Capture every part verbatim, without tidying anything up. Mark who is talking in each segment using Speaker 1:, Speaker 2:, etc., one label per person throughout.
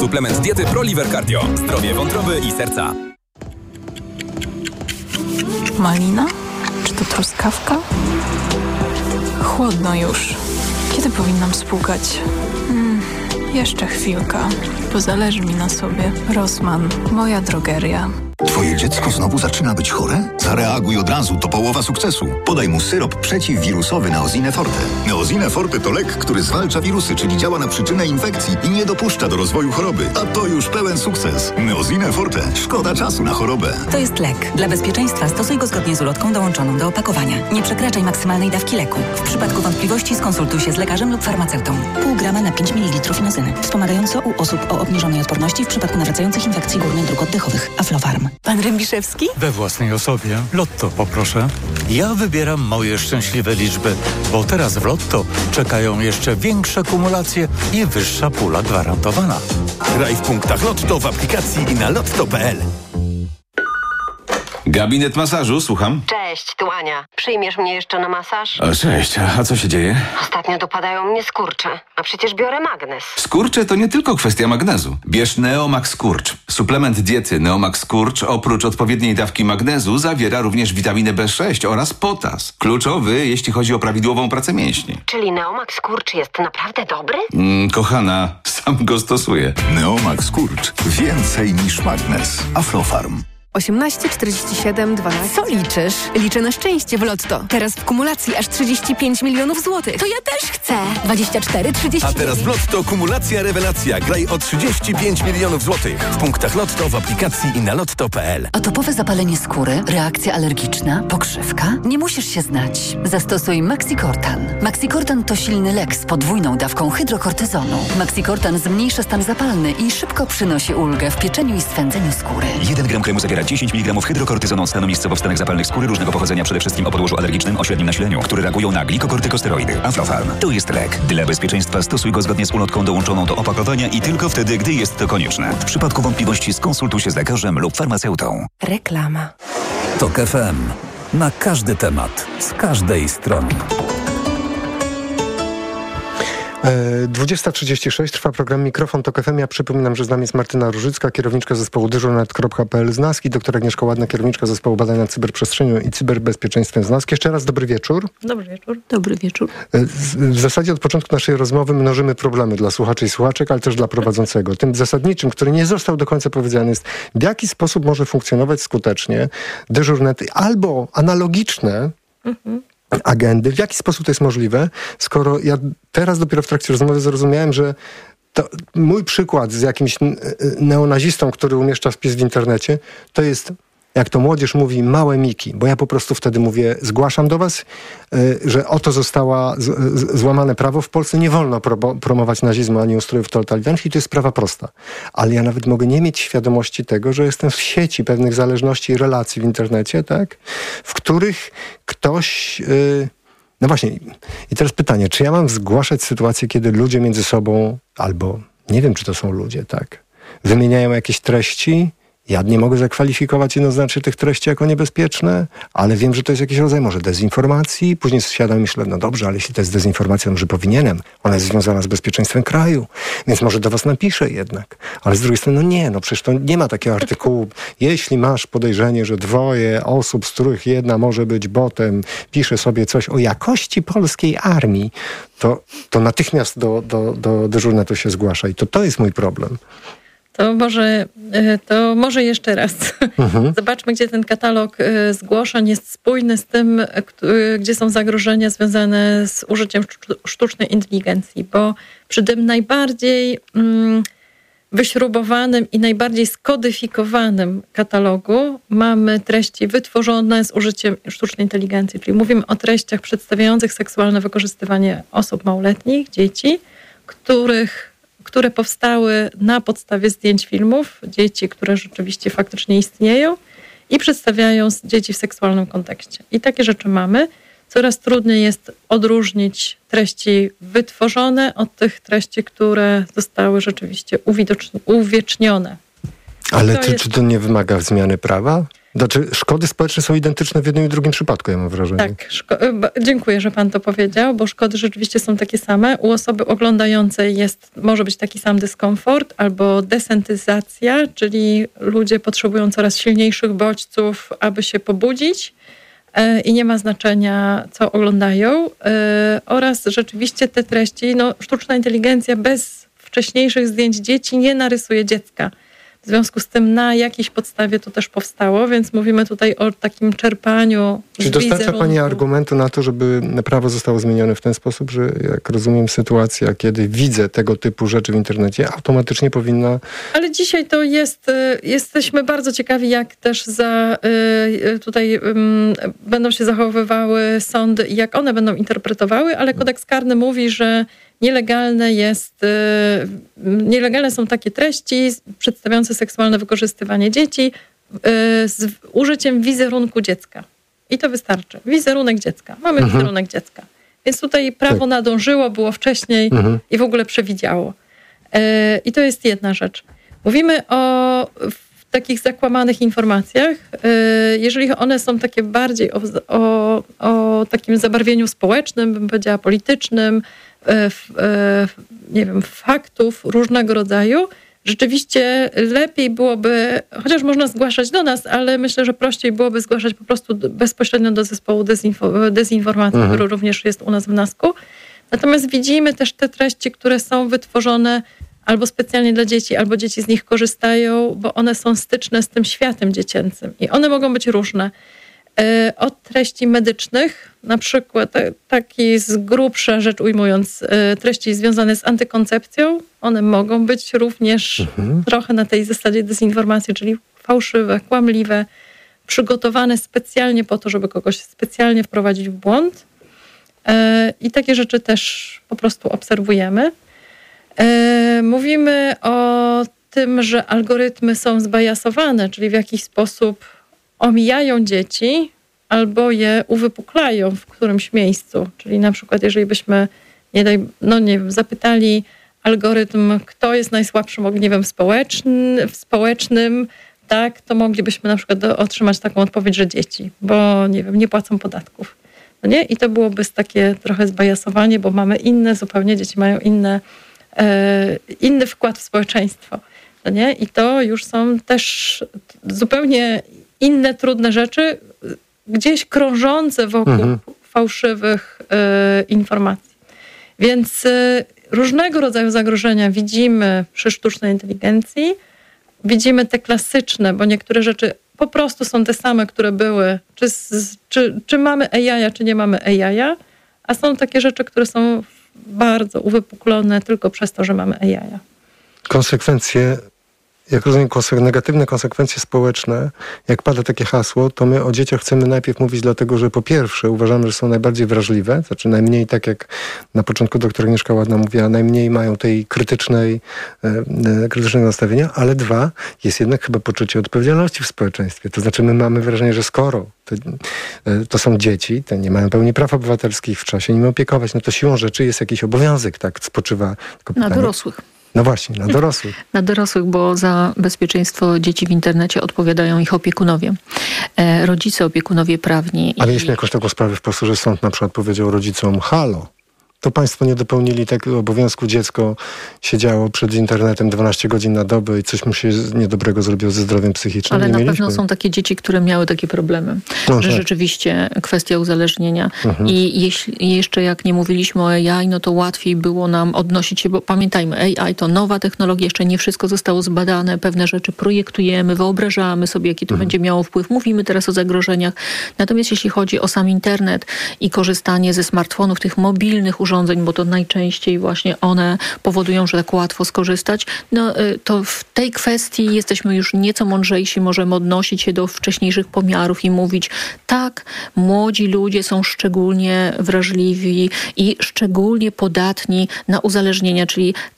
Speaker 1: Suplement diety ProLiver Cardio. Zdrowie wątroby i serca.
Speaker 2: Malina? Czy to truskawka? Chłodno już. Kiedy powinnam spłukać? Hmm, jeszcze chwilka, bo zależy mi na sobie. Rossmann, moja drogeria.
Speaker 3: Twoje dziecko znowu zaczyna być chore? Zareaguj od razu, to połowa sukcesu. Podaj mu syrop przeciwwirusowy Neosine Forte. Neosine Forte to lek, który zwalcza wirusy, czyli działa na przyczynę infekcji i nie dopuszcza do rozwoju choroby. A to już pełen sukces. Neosine Forte. Szkoda czasu na chorobę.
Speaker 4: To jest lek. Dla bezpieczeństwa stosuj go zgodnie z ulotką dołączoną do opakowania. Nie przekraczaj maksymalnej dawki leku. W przypadku wątpliwości skonsultuj się z lekarzem lub farmaceutą. Pół grama na pięć mililitrów inozyny. Wspomagająco u osób o obniżonej odporności w przypadku nawracających infekcji górnych dróg oddechowych. Aflofarm.
Speaker 5: Pan Rębiszewski?
Speaker 6: We własnej osobie. Lotto poproszę. Ja wybieram moje szczęśliwe liczby, bo teraz w Lotto czekają jeszcze większe kumulacje i wyższa pula gwarantowana.
Speaker 7: Graj w punktach Lotto w aplikacji i na lotto kropka p l.
Speaker 8: Gabinet masażu, słucham.
Speaker 9: Cześć, tu Ania. Przyjmiesz mnie jeszcze na masaż?
Speaker 8: O, cześć, a co się dzieje?
Speaker 9: Ostatnio dopadają mnie skurcze, a przecież biorę magnes.
Speaker 8: Skurcze to nie tylko kwestia magnezu. Bierz Neomax Skurcz. Suplement diety Neomax Skurcz oprócz odpowiedniej dawki magnezu zawiera również witaminę B sześć oraz potas. Kluczowy, jeśli chodzi o prawidłową pracę mięśni.
Speaker 9: Czyli Neomax Skurcz jest naprawdę dobry?
Speaker 8: Mm, kochana, sam go stosuję.
Speaker 3: Neomax Skurcz. Więcej niż magnes. Aflofarm.
Speaker 10: osiemnaście czterdzieści siedem dwanaście. Co liczysz? Liczę na szczęście w Lotto. Teraz w kumulacji aż trzydzieści pięć milionów złotych. To ja też chcę. dwadzieścia cztery trzydzieści.
Speaker 7: A teraz w Lotto kumulacja rewelacja. Graj o trzydzieści pięć milionów złotych. W punktach Lotto w aplikacji i na lotto kropka p l.
Speaker 4: Atopowe zapalenie skóry, reakcja alergiczna, pokrzywka? Nie musisz się znać. Zastosuj Maxicortan. Maxicortan to silny lek z podwójną dawką hydrokortyzonu. Maxicortan zmniejsza stan zapalny i szybko przynosi ulgę w pieczeniu i swędzeniu skóry.
Speaker 11: jeden gram kremu zawiera dziesięć miligramów hydrokortyzonu od stanu miejscowo w stanach zapalnych skóry różnego pochodzenia, przede wszystkim o podłożu alergicznym o średnim nasileniu, które reagują na glikokortykosteroidy. Aflofarm. To jest lek. Dla bezpieczeństwa stosuj go zgodnie z ulotką dołączoną do opakowania i tylko wtedy, gdy jest to konieczne. W przypadku wątpliwości skonsultuj się z lekarzem lub farmaceutą.
Speaker 10: Reklama.
Speaker 12: Tok F M. Na każdy temat. Z każdej strony.
Speaker 13: dwudziesta trzydzieści sześć trwa program Mikrofon Tok F M. Ja przypominam, że z nami jest Martyna Różycka, kierowniczka zespołu dyżur net kropka p l z N A S K i doktor Agnieszka Ładna, kierowniczka zespołu badań nad cyberprzestrzenią i cyberbezpieczeństwem z N A S K. Jeszcze raz dobry wieczór.
Speaker 2: Dobry wieczór. Dobry wieczór.
Speaker 13: W zasadzie od początku naszej rozmowy mnożymy problemy dla słuchaczy i słuchaczek, ale też dla prowadzącego. Tym zasadniczym, który nie został do końca powiedziany, jest, w jaki sposób może funkcjonować skutecznie dyżur net albo analogiczne mhm. agendy. W jaki sposób to jest możliwe, skoro ja teraz dopiero w trakcie rozmowy zrozumiałem, że to mój przykład z jakimś neonazistą, który umieszcza wpis w internecie, to jest, jak to młodzież mówi, małe miki, bo ja po prostu wtedy mówię, zgłaszam do was, że oto zostało złamane prawo w Polsce, nie wolno pro- promować nazizmu ani ustrojów totalitarnych i to jest sprawa prosta. Ale ja nawet mogę nie mieć świadomości tego, że jestem w sieci pewnych zależności i relacji w internecie, tak, w których ktoś... Yy, no właśnie, i teraz pytanie, czy ja mam zgłaszać sytuację, kiedy ludzie między sobą, albo nie wiem, czy to są ludzie, tak, wymieniają jakieś treści. Ja nie mogę zakwalifikować jednoznacznie tych treści jako niebezpieczne, ale wiem, że to jest jakiś rodzaj może dezinformacji. Później siadam i myślę, no dobrze, ale jeśli to jest dezinformacja, może powinienem. Ona jest związana z bezpieczeństwem kraju, więc może do was napiszę jednak. Ale z drugiej strony, no nie, no przecież to nie ma takiego artykułu. Jeśli masz podejrzenie, że dwoje osób, z których jedna może być botem, pisze sobie coś o jakości polskiej armii, to, to natychmiast do, do, do dyżurnetu się zgłasza. I to, to jest mój problem.
Speaker 2: To może, to może jeszcze raz. Mhm. Zobaczmy, gdzie ten katalog zgłoszeń jest spójny z tym, gdzie są zagrożenia związane z użyciem sztucznej inteligencji, bo przy tym najbardziej wyśrubowanym i najbardziej skodyfikowanym katalogu mamy treści wytworzone z użyciem sztucznej inteligencji, czyli mówimy o treściach przedstawiających seksualne wykorzystywanie osób małoletnich, dzieci, których które powstały na podstawie zdjęć filmów, dzieci, które rzeczywiście faktycznie istnieją i przedstawiają dzieci w seksualnym kontekście. I takie rzeczy mamy. Coraz trudniej jest odróżnić treści wytworzone od tych treści, które zostały rzeczywiście uwiecznione.
Speaker 13: Ale to czy, jest... czy to nie wymaga zmiany prawa? Znaczy, szkody społeczne są identyczne w jednym i drugim przypadku, ja mam wrażenie.
Speaker 2: Tak, szko- dziękuję, że pan to powiedział, bo szkody rzeczywiście są takie same. U osoby oglądającej jest, może być taki sam dyskomfort albo desentyzacja, czyli ludzie potrzebują coraz silniejszych bodźców, aby się pobudzić e, i nie ma znaczenia, co oglądają. E, oraz rzeczywiście te treści, no, sztuczna inteligencja bez wcześniejszych zdjęć dzieci nie narysuje dziecka. W związku z tym na jakiejś podstawie to też powstało, więc mówimy tutaj o takim czerpaniu.
Speaker 13: Czy dostarcza pani argumentu na to, żeby prawo zostało zmienione w ten sposób, że jak rozumiem sytuacja, kiedy widzę tego typu rzeczy w internecie, automatycznie powinna...
Speaker 2: Ale dzisiaj to jest, jesteśmy bardzo ciekawi, jak też za, tutaj będą się zachowywały sądy i jak one będą interpretowały, ale kodeks karny mówi, że nielegalne jest, nielegalne są takie treści przedstawiające seksualne wykorzystywanie dzieci z użyciem wizerunku dziecka. I to wystarczy. Wizerunek dziecka. Mamy mhm. wizerunek dziecka. Więc tutaj prawo tak. nadążyło, było wcześniej mhm. i w ogóle przewidziało. I to jest jedna rzecz. Mówimy o takich zakłamanych informacjach. Jeżeli one są takie bardziej o, o, o takim zabarwieniu społecznym, bym powiedziała politycznym, nie wiem, faktów różnego rodzaju, rzeczywiście lepiej byłoby, chociaż można zgłaszać do nas, ale myślę, że prościej byłoby zgłaszać po prostu bezpośrednio do zespołu dezinfo, dezinformacji, mhm. który również jest u nas w NASK-u. Natomiast widzimy też te treści, które są wytworzone albo specjalnie dla dzieci, albo dzieci z nich korzystają, bo one są styczne z tym światem dziecięcym i one mogą być różne. Od treści medycznych, na przykład taki z grubsza rzecz ujmując, treści związane z antykoncepcją, one mogą być również mhm. trochę na tej zasadzie dezinformacji, czyli fałszywe, kłamliwe, przygotowane specjalnie po to, żeby kogoś specjalnie wprowadzić w błąd. I takie rzeczy też po prostu obserwujemy. Mówimy o tym, że algorytmy są zbajasowane, czyli w jakiś sposób omijają dzieci albo je uwypuklają w którymś miejscu. Czyli na przykład jeżeli byśmy nie daj, no nie wiem, zapytali algorytm, kto jest najsłabszym ogniwem społecznym, społecznym, tak, to moglibyśmy na przykład do, otrzymać taką odpowiedź, że dzieci, bo nie wiem, nie płacą podatków. No nie? I to byłoby takie trochę zbajasowanie, bo mamy inne, zupełnie dzieci mają inne, e, inny wkład w społeczeństwo. No nie? I to już są też zupełnie inne trudne rzeczy, gdzieś krążące wokół mhm. fałszywych y, informacji. Więc y, różnego rodzaju zagrożenia widzimy przy sztucznej inteligencji. Widzimy te klasyczne, bo niektóre rzeczy po prostu są te same, które były. Czy, czy, czy mamy A I, czy nie mamy A I, a są takie rzeczy, które są bardzo uwypuklone tylko przez to, że mamy A I.
Speaker 13: Konsekwencje Jak rozumiem, konsek- negatywne konsekwencje społeczne, jak pada takie hasło, to my o dzieciach chcemy najpierw mówić dlatego, że po pierwsze uważamy, że są najbardziej wrażliwe, znaczy najmniej, tak jak na początku doktor Agnieszka Ładna mówiła, najmniej mają tej krytycznej, e, krytycznego nastawienia, ale dwa, jest jednak chyba poczucie odpowiedzialności w społeczeństwie. To znaczy my mamy wrażenie, że skoro to, e, to są dzieci, to nie mają pełni praw obywatelskich, w czasie nimi opiekować, no to siłą rzeczy jest jakiś obowiązek, tak, spoczywa. Tylko
Speaker 5: na
Speaker 13: pytanie,
Speaker 5: dorosłych.
Speaker 13: No właśnie, na dorosłych.
Speaker 5: Na dorosłych, bo za bezpieczeństwo dzieci w internecie odpowiadają ich opiekunowie. E, rodzice, opiekunowie prawni.
Speaker 13: Ale i... mieliśmy jakąś taką sprawę w Polsce, że sąd na przykład powiedział rodzicom, halo, to państwo nie dopełnili tego obowiązku, dziecko siedziało przed internetem dwanaście godzin na dobę i coś mu się niedobrego zrobiło ze zdrowiem psychicznym.
Speaker 5: Ale
Speaker 13: nie
Speaker 5: na
Speaker 13: mieliśmy.
Speaker 5: pewno są takie dzieci, które miały takie problemy, no, że tak. rzeczywiście kwestia uzależnienia. Mhm. I jeśli jeszcze jak nie mówiliśmy o A I, no to łatwiej było nam odnosić się, bo pamiętajmy, A I to nowa technologia, jeszcze nie wszystko zostało zbadane, pewne rzeczy projektujemy, wyobrażamy sobie, jaki to mhm. będzie miało wpływ. Mówimy teraz o zagrożeniach. Natomiast jeśli chodzi o sam internet i korzystanie ze smartfonów, tych mobilnych urządzeń, urządzeń, bo to najczęściej właśnie one powodują, że tak łatwo skorzystać, no to w tej kwestii jesteśmy już nieco mądrzejsi, możemy odnosić się do wcześniejszych pomiarów i mówić, tak, młodzi ludzie są szczególnie wrażliwi i szczególnie podatni na uzależnienia, czyli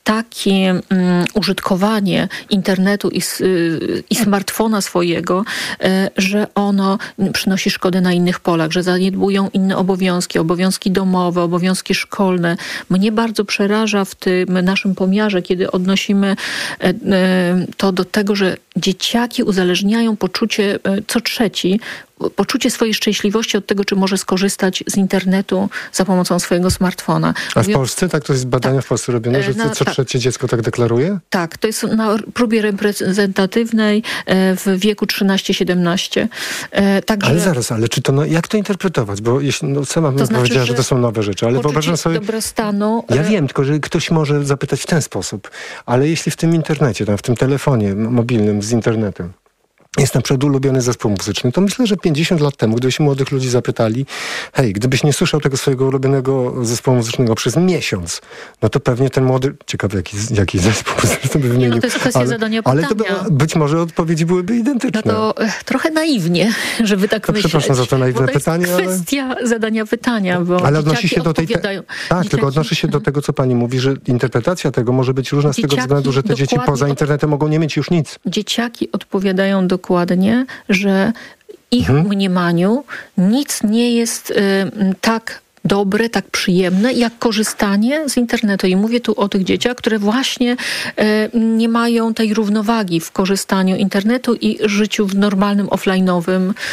Speaker 5: takie um, użytkowanie internetu i, y, i smartfona swojego, y, że ono przynosi szkodę na innych polach, że zaniedbują inne obowiązki, obowiązki domowe, obowiązki szkolne. Mnie bardzo przeraża w tym naszym pomiarze, kiedy odnosimy y, y, to do tego, że dzieciaki uzależniają poczucie, y, co trzeci, poczucie swojej szczęśliwości od tego, czy może skorzystać z internetu za pomocą swojego smartfona.
Speaker 13: A w Mówię, Polsce? Tak, to jest badania tak, w Polsce robione, że co, co tak, trzecie dziecko tak deklaruje?
Speaker 5: Tak, to jest na próbie reprezentatywnej w wieku trzynaście siedemnaście. Także...
Speaker 13: Ale zaraz, ale czy to, no, jak to interpretować? Bo jeśli, no, sama bym znaczy, powiedziała, że, że to są nowe rzeczy, ale wyobrażam sobie...
Speaker 5: dobrostanu...
Speaker 13: Ja wiem, tylko że ktoś może zapytać w ten sposób, ale jeśli w tym internecie, tam w tym telefonie mobilnym z internetem jest na przykład ulubiony zespół muzyczny, to myślę, że pięćdziesiąt lat temu, gdybyśmy młodych ludzi zapytali, hej, gdybyś nie słyszał tego swojego ulubionego zespołu muzycznego przez miesiąc, no to pewnie ten młody... Ciekawe, jaki, jaki zespół muzyczny by wymienił.
Speaker 5: Nie, no to jest kwestia
Speaker 13: ale,
Speaker 5: zadania pytania.
Speaker 13: Ale to by, być może odpowiedzi byłyby identyczne.
Speaker 5: No to e, trochę naiwnie, żeby tak
Speaker 13: to
Speaker 5: myśleć.
Speaker 13: Przepraszam za to naiwne
Speaker 5: to
Speaker 13: pytanie,
Speaker 5: jest kwestia
Speaker 13: ale...
Speaker 5: zadania pytania, bo
Speaker 13: ale odnosi się do tej te... Tak,
Speaker 5: dzieciaki...
Speaker 13: tylko odnosi się do tego, co pani mówi, że interpretacja tego może być różna z tego względu, że te dzieci poza internetem mogą nie mieć już nic.
Speaker 5: Dzieciaki odpowiadają dokładnie, że ich hmm. mniemaniu nic nie jest y, tak dobre, tak przyjemne, jak korzystanie z internetu. I mówię tu o tych dzieciach, które właśnie e, nie mają tej równowagi w korzystaniu internetu i życiu w normalnym, offline'owym e,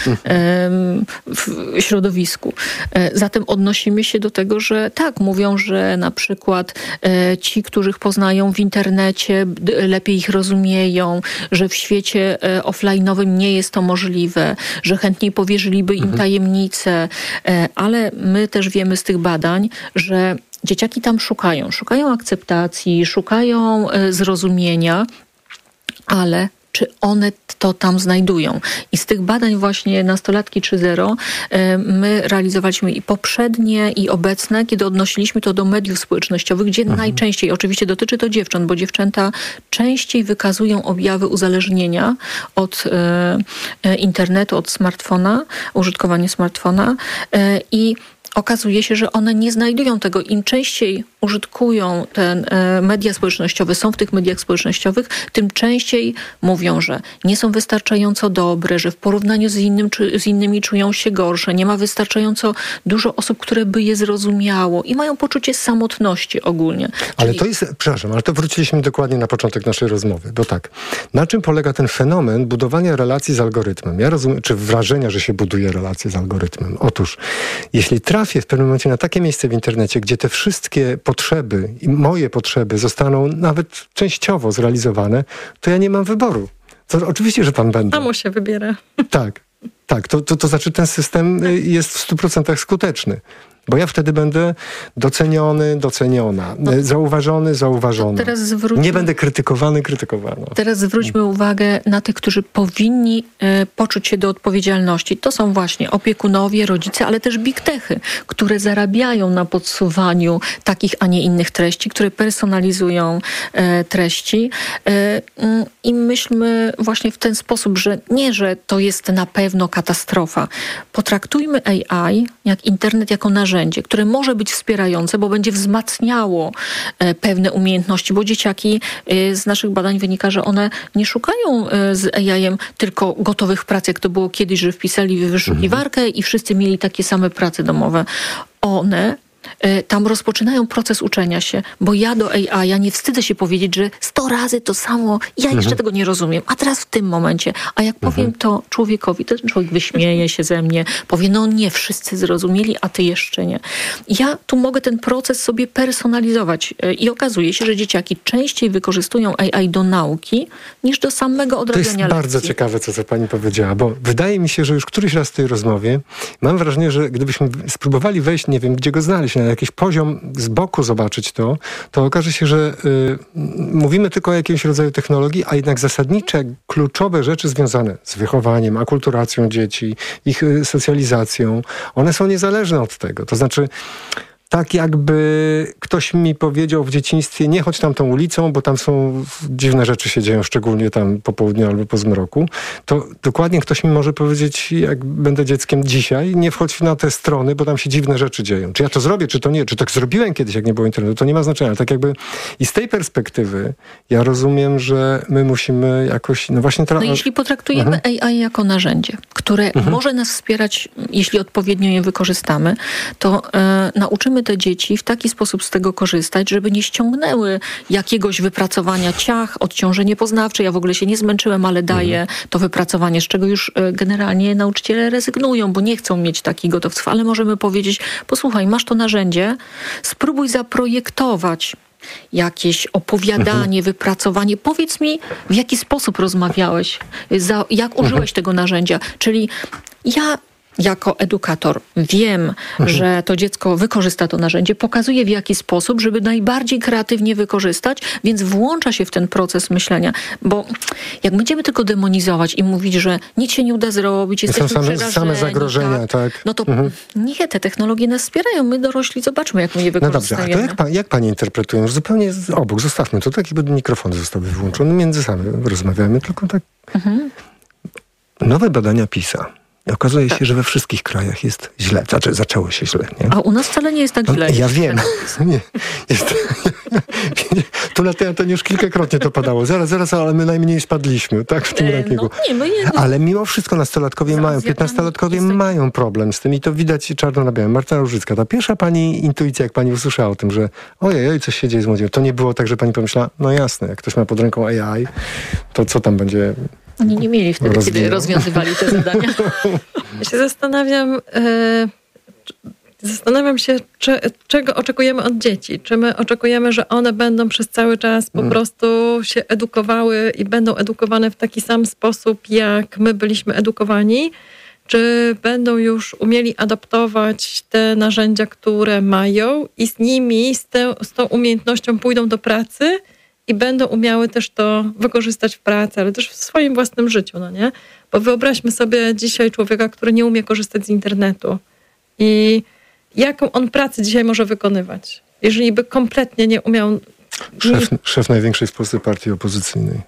Speaker 5: w środowisku. E, zatem odnosimy się do tego, że tak, mówią, że na przykład e, ci, których poznają w internecie, d- lepiej ich rozumieją, że w świecie e, offline'owym nie jest to możliwe, że chętniej powierzyliby im tajemnice, e, ale my też wiemy, wiemy z tych badań, że dzieciaki tam szukają. Szukają akceptacji, szukają zrozumienia, ale czy one to tam znajdują. I z tych badań właśnie Nastolatki trzy zero my realizowaliśmy i poprzednie, i obecne, kiedy odnosiliśmy to do mediów społecznościowych, gdzie mhm. najczęściej, oczywiście dotyczy to dziewcząt, bo dziewczęta częściej wykazują objawy uzależnienia od e, internetu, od smartfona, użytkowania smartfona e, i okazuje się, że one nie znajdują tego. Im częściej użytkują te e, media społecznościowe, są w tych mediach społecznościowych, tym częściej mówią, że nie są wystarczająco dobre, że w porównaniu z, innym, czy, z innymi czują się gorsze, nie ma wystarczająco dużo osób, które by je zrozumiało i mają poczucie samotności ogólnie.
Speaker 13: Ale
Speaker 5: Czyli...
Speaker 13: to jest, przepraszam, ale to wróciliśmy dokładnie na początek naszej rozmowy, bo tak, na czym polega ten fenomen budowania relacji z algorytmem? Ja rozumiem, czy wrażenia, że się buduje relacje z algorytmem. Otóż, jeśli trafię w pewnym momencie na takie miejsce w internecie, gdzie te wszystkie potrzeby i moje potrzeby zostaną nawet częściowo zrealizowane, to ja nie mam wyboru. To oczywiście, że tam będę.
Speaker 2: Samo się wybiera.
Speaker 13: Tak, tak. To, to, to znaczy ten system jest w stu procentach skuteczny. Bo ja wtedy będę doceniony, doceniona, no, zauważony, zauważona.
Speaker 5: Teraz zwróćmy,
Speaker 13: nie będę krytykowany, krytykowana.
Speaker 5: Teraz zwróćmy uwagę na tych, którzy powinni e, poczuć się do odpowiedzialności. To są właśnie opiekunowie, rodzice, ale też big techy, które zarabiają na podsuwaniu takich, a nie innych treści, które personalizują e, treści. E, I myślmy właśnie w ten sposób, że nie, że to jest na pewno katastrofa. Potraktujmy A I jak internet, jako narzędzie, które może być wspierające, bo będzie wzmacniało e, pewne umiejętności, bo dzieciaki e, z naszych badań wynika, że one nie szukają e, z A I-em tylko gotowych prac, jak to było kiedyś, że wpisali w wyszukiwarkę i wszyscy mieli takie same prace domowe. One tam rozpoczynają proces uczenia się, bo ja do A I, ja nie wstydzę się powiedzieć, że sto razy to samo, ja jeszcze mhm. tego nie rozumiem, a teraz w tym momencie, a jak mhm. powiem to człowiekowi, to ten człowiek wyśmieje się ze mnie, powie, no nie, wszyscy zrozumieli, a ty jeszcze nie. Ja tu mogę ten proces sobie personalizować i okazuje się, że dzieciaki częściej wykorzystują A I do nauki, niż do samego odrabiania lekcji.
Speaker 13: To jest bardzo ciekawe, co, co pani powiedziała, bo wydaje mi się, że już któryś raz w tej rozmowie mam wrażenie, że gdybyśmy spróbowali wejść, nie wiem, gdzie go znaleźć, na jakiś poziom z boku zobaczyć to, to okaże się, że y, mówimy tylko o jakimś rodzaju technologii, a jednak zasadnicze, kluczowe rzeczy związane z wychowaniem, akulturacją dzieci, ich y, socjalizacją, one są niezależne od tego. To znaczy, tak jakby ktoś mi powiedział w dzieciństwie, nie chodź tam tą ulicą, bo tam są dziwne rzeczy się dzieją, szczególnie tam po południu albo po zmroku. To dokładnie ktoś mi może powiedzieć, jak będę dzieckiem dzisiaj, nie wchodź na te strony, bo tam się dziwne rzeczy dzieją. Czy ja to zrobię, czy to nie? Czy tak zrobiłem kiedyś, jak nie było internetu? To nie ma znaczenia. Ale tak jakby i z tej perspektywy ja rozumiem, że my musimy jakoś, no właśnie teraz...
Speaker 5: No jeśli potraktujemy mhm. A I jako narzędzie, które mhm. może nas wspierać, jeśli odpowiednio je wykorzystamy, to e, nauczymy te dzieci w taki sposób z tego korzystać, żeby nie ściągnęły jakiegoś wypracowania ciach, odciążenie poznawcze. Ja w ogóle się nie zmęczyłem, ale daję mhm. to wypracowanie, z czego już e, generalnie nauczyciele rezygnują, bo nie chcą mieć takich gotowców, ale możemy powiedzieć, posłuchaj, masz to narzędzie, spróbuj zaprojektować jakieś opowiadanie, mhm. wypracowanie. Powiedz mi, w jaki sposób rozmawiałeś, za, jak użyłeś mhm. tego narzędzia. Czyli ja jako edukator wiem, mhm. że to dziecko wykorzysta to narzędzie, pokazuje w jaki sposób, żeby najbardziej kreatywnie wykorzystać, więc włącza się w ten proces myślenia. Bo jak będziemy tylko demonizować i mówić, że nic się nie uda zrobić, jesteśmy
Speaker 13: są same,
Speaker 5: przerażeni,
Speaker 13: same zagrożenia, tak, tak.
Speaker 5: no to
Speaker 13: mhm.
Speaker 5: nie, te technologie nas wspierają. My dorośli zobaczmy, jak my je wykorzystujemy.
Speaker 13: No dobrze, a to jak, pan, jak pani interpretują? Zupełnie obok, zostawmy to, tak jakby mikrofony zostały wyłączone, między sami rozmawiamy, tylko tak. Mhm. Nowe badania PISA. Okazuje się, tak. że we wszystkich krajach jest źle. Znaczy, zaczęło się źle, nie?
Speaker 5: A u nas wcale nie jest tak źle.
Speaker 13: No, ja wiem. Nie, jest, tu na ten już kilkakrotnie to padało. Zaraz, zaraz, ale my najmniej spadliśmy, tak? W tym e, rankingu. No, nie, my jedno... Ale mimo wszystko nastolatkowie Zaraz mają, piętnastolatkowie jest... mają problem z tym i to widać czarno na białym. Marta Różycka, ta pierwsza pani intuicja, jak pani usłyszała o tym, że ojej, oj, coś się dzieje z młodzieżą. To nie było tak, że pani pomyślała, no jasne, jak ktoś ma pod ręką A I, to co tam będzie...
Speaker 5: Oni nie mieli wtedy,
Speaker 13: rozwijał.
Speaker 5: kiedy rozwiązywali te zadania.
Speaker 2: Ja się zastanawiam, e, zastanawiam się, czy, czego oczekujemy od dzieci. Czy my oczekujemy, że one będą przez cały czas po hmm. prostu się edukowały i będą edukowane w taki sam sposób, jak my byliśmy edukowani? Czy będą już umieli adaptować te narzędzia, które mają i z nimi, z, te, z tą umiejętnością pójdą do pracy i będą umiały też to wykorzystać w pracy, ale też w swoim własnym życiu, no nie? Bo wyobraźmy sobie dzisiaj człowieka, który nie umie korzystać z internetu i jaką on pracę dzisiaj może wykonywać, jeżeli by kompletnie nie umiał...
Speaker 13: Szef, szef największej w Polsce partii opozycyjnej.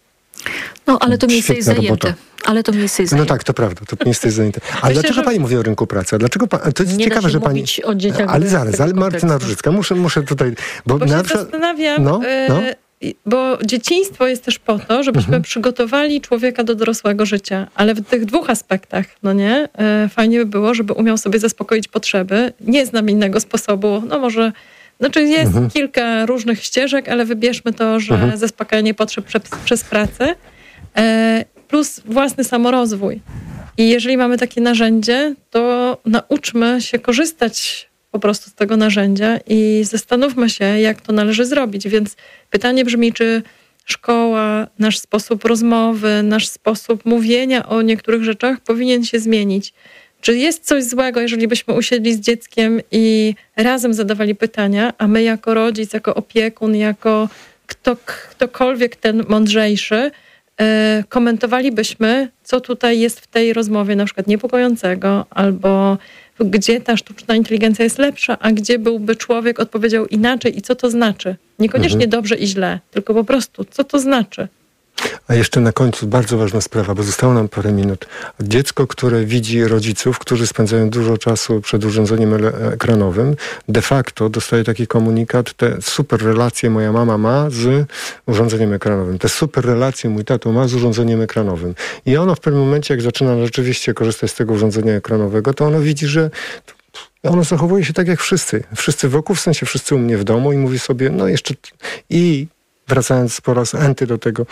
Speaker 5: No, ale to miejsce jest zajęte. Ale to miejsce jest zajęte.
Speaker 13: No tak, to prawda, to miejsce jest zajęte. Ale Myślę, dlaczego że... pani mówi o rynku pracy? Dlaczego pa... To jest
Speaker 5: nie
Speaker 13: ciekawe,
Speaker 5: da się
Speaker 13: że pani...
Speaker 5: mówić o dzieciach.
Speaker 13: Ale zaraz, ale Martyna Różycka, muszę, muszę tutaj...
Speaker 2: Bo, bo
Speaker 13: na
Speaker 2: się
Speaker 13: przykład...
Speaker 2: zastanawiam...
Speaker 13: No, no.
Speaker 2: Bo dzieciństwo jest też po to, żebyśmy mhm. przygotowali człowieka do dorosłego życia. Ale w tych dwóch aspektach, no nie? Fajnie by było, żeby umiał sobie zaspokoić potrzeby. Nie znam innego sposobu. No może... Znaczy jest mhm. kilka różnych ścieżek, ale wybierzmy to, że mhm. zaspokajanie potrzeb przez, przez pracę e, plus własny samorozwój. I jeżeli mamy takie narzędzie, to nauczmy się korzystać po prostu z tego narzędzia i zastanówmy się, jak to należy zrobić. Więc pytanie brzmi, czy szkoła, nasz sposób rozmowy, nasz sposób mówienia o niektórych rzeczach powinien się zmienić. Czy jest coś złego, jeżeli byśmy usiedli z dzieckiem i razem zadawali pytania, a my jako rodzic, jako opiekun, jako kto, ktokolwiek ten mądrzejszy, e, komentowalibyśmy, co tutaj jest w tej rozmowie na przykład niepokojącego, albo gdzie ta sztuczna inteligencja jest lepsza, a gdzie byłby człowiek odpowiedział inaczej i co to znaczy. Niekoniecznie mhm. dobrze i źle, tylko po prostu, co to znaczy.
Speaker 13: A jeszcze na końcu bardzo ważna sprawa, bo zostało nam parę minut. Dziecko, które widzi rodziców, którzy spędzają dużo czasu przed urządzeniem ekranowym, de facto dostaje taki komunikat, te super relacje moja mama ma z urządzeniem ekranowym. Te super relacje mój tato ma z urządzeniem ekranowym. I ono w pewnym momencie, jak zaczyna rzeczywiście korzystać z tego urządzenia ekranowego, to ono widzi, że ono zachowuje się tak jak wszyscy. Wszyscy wokół, w sensie wszyscy u mnie w domu i mówi sobie, no jeszcze i wracając po raz enty do tego,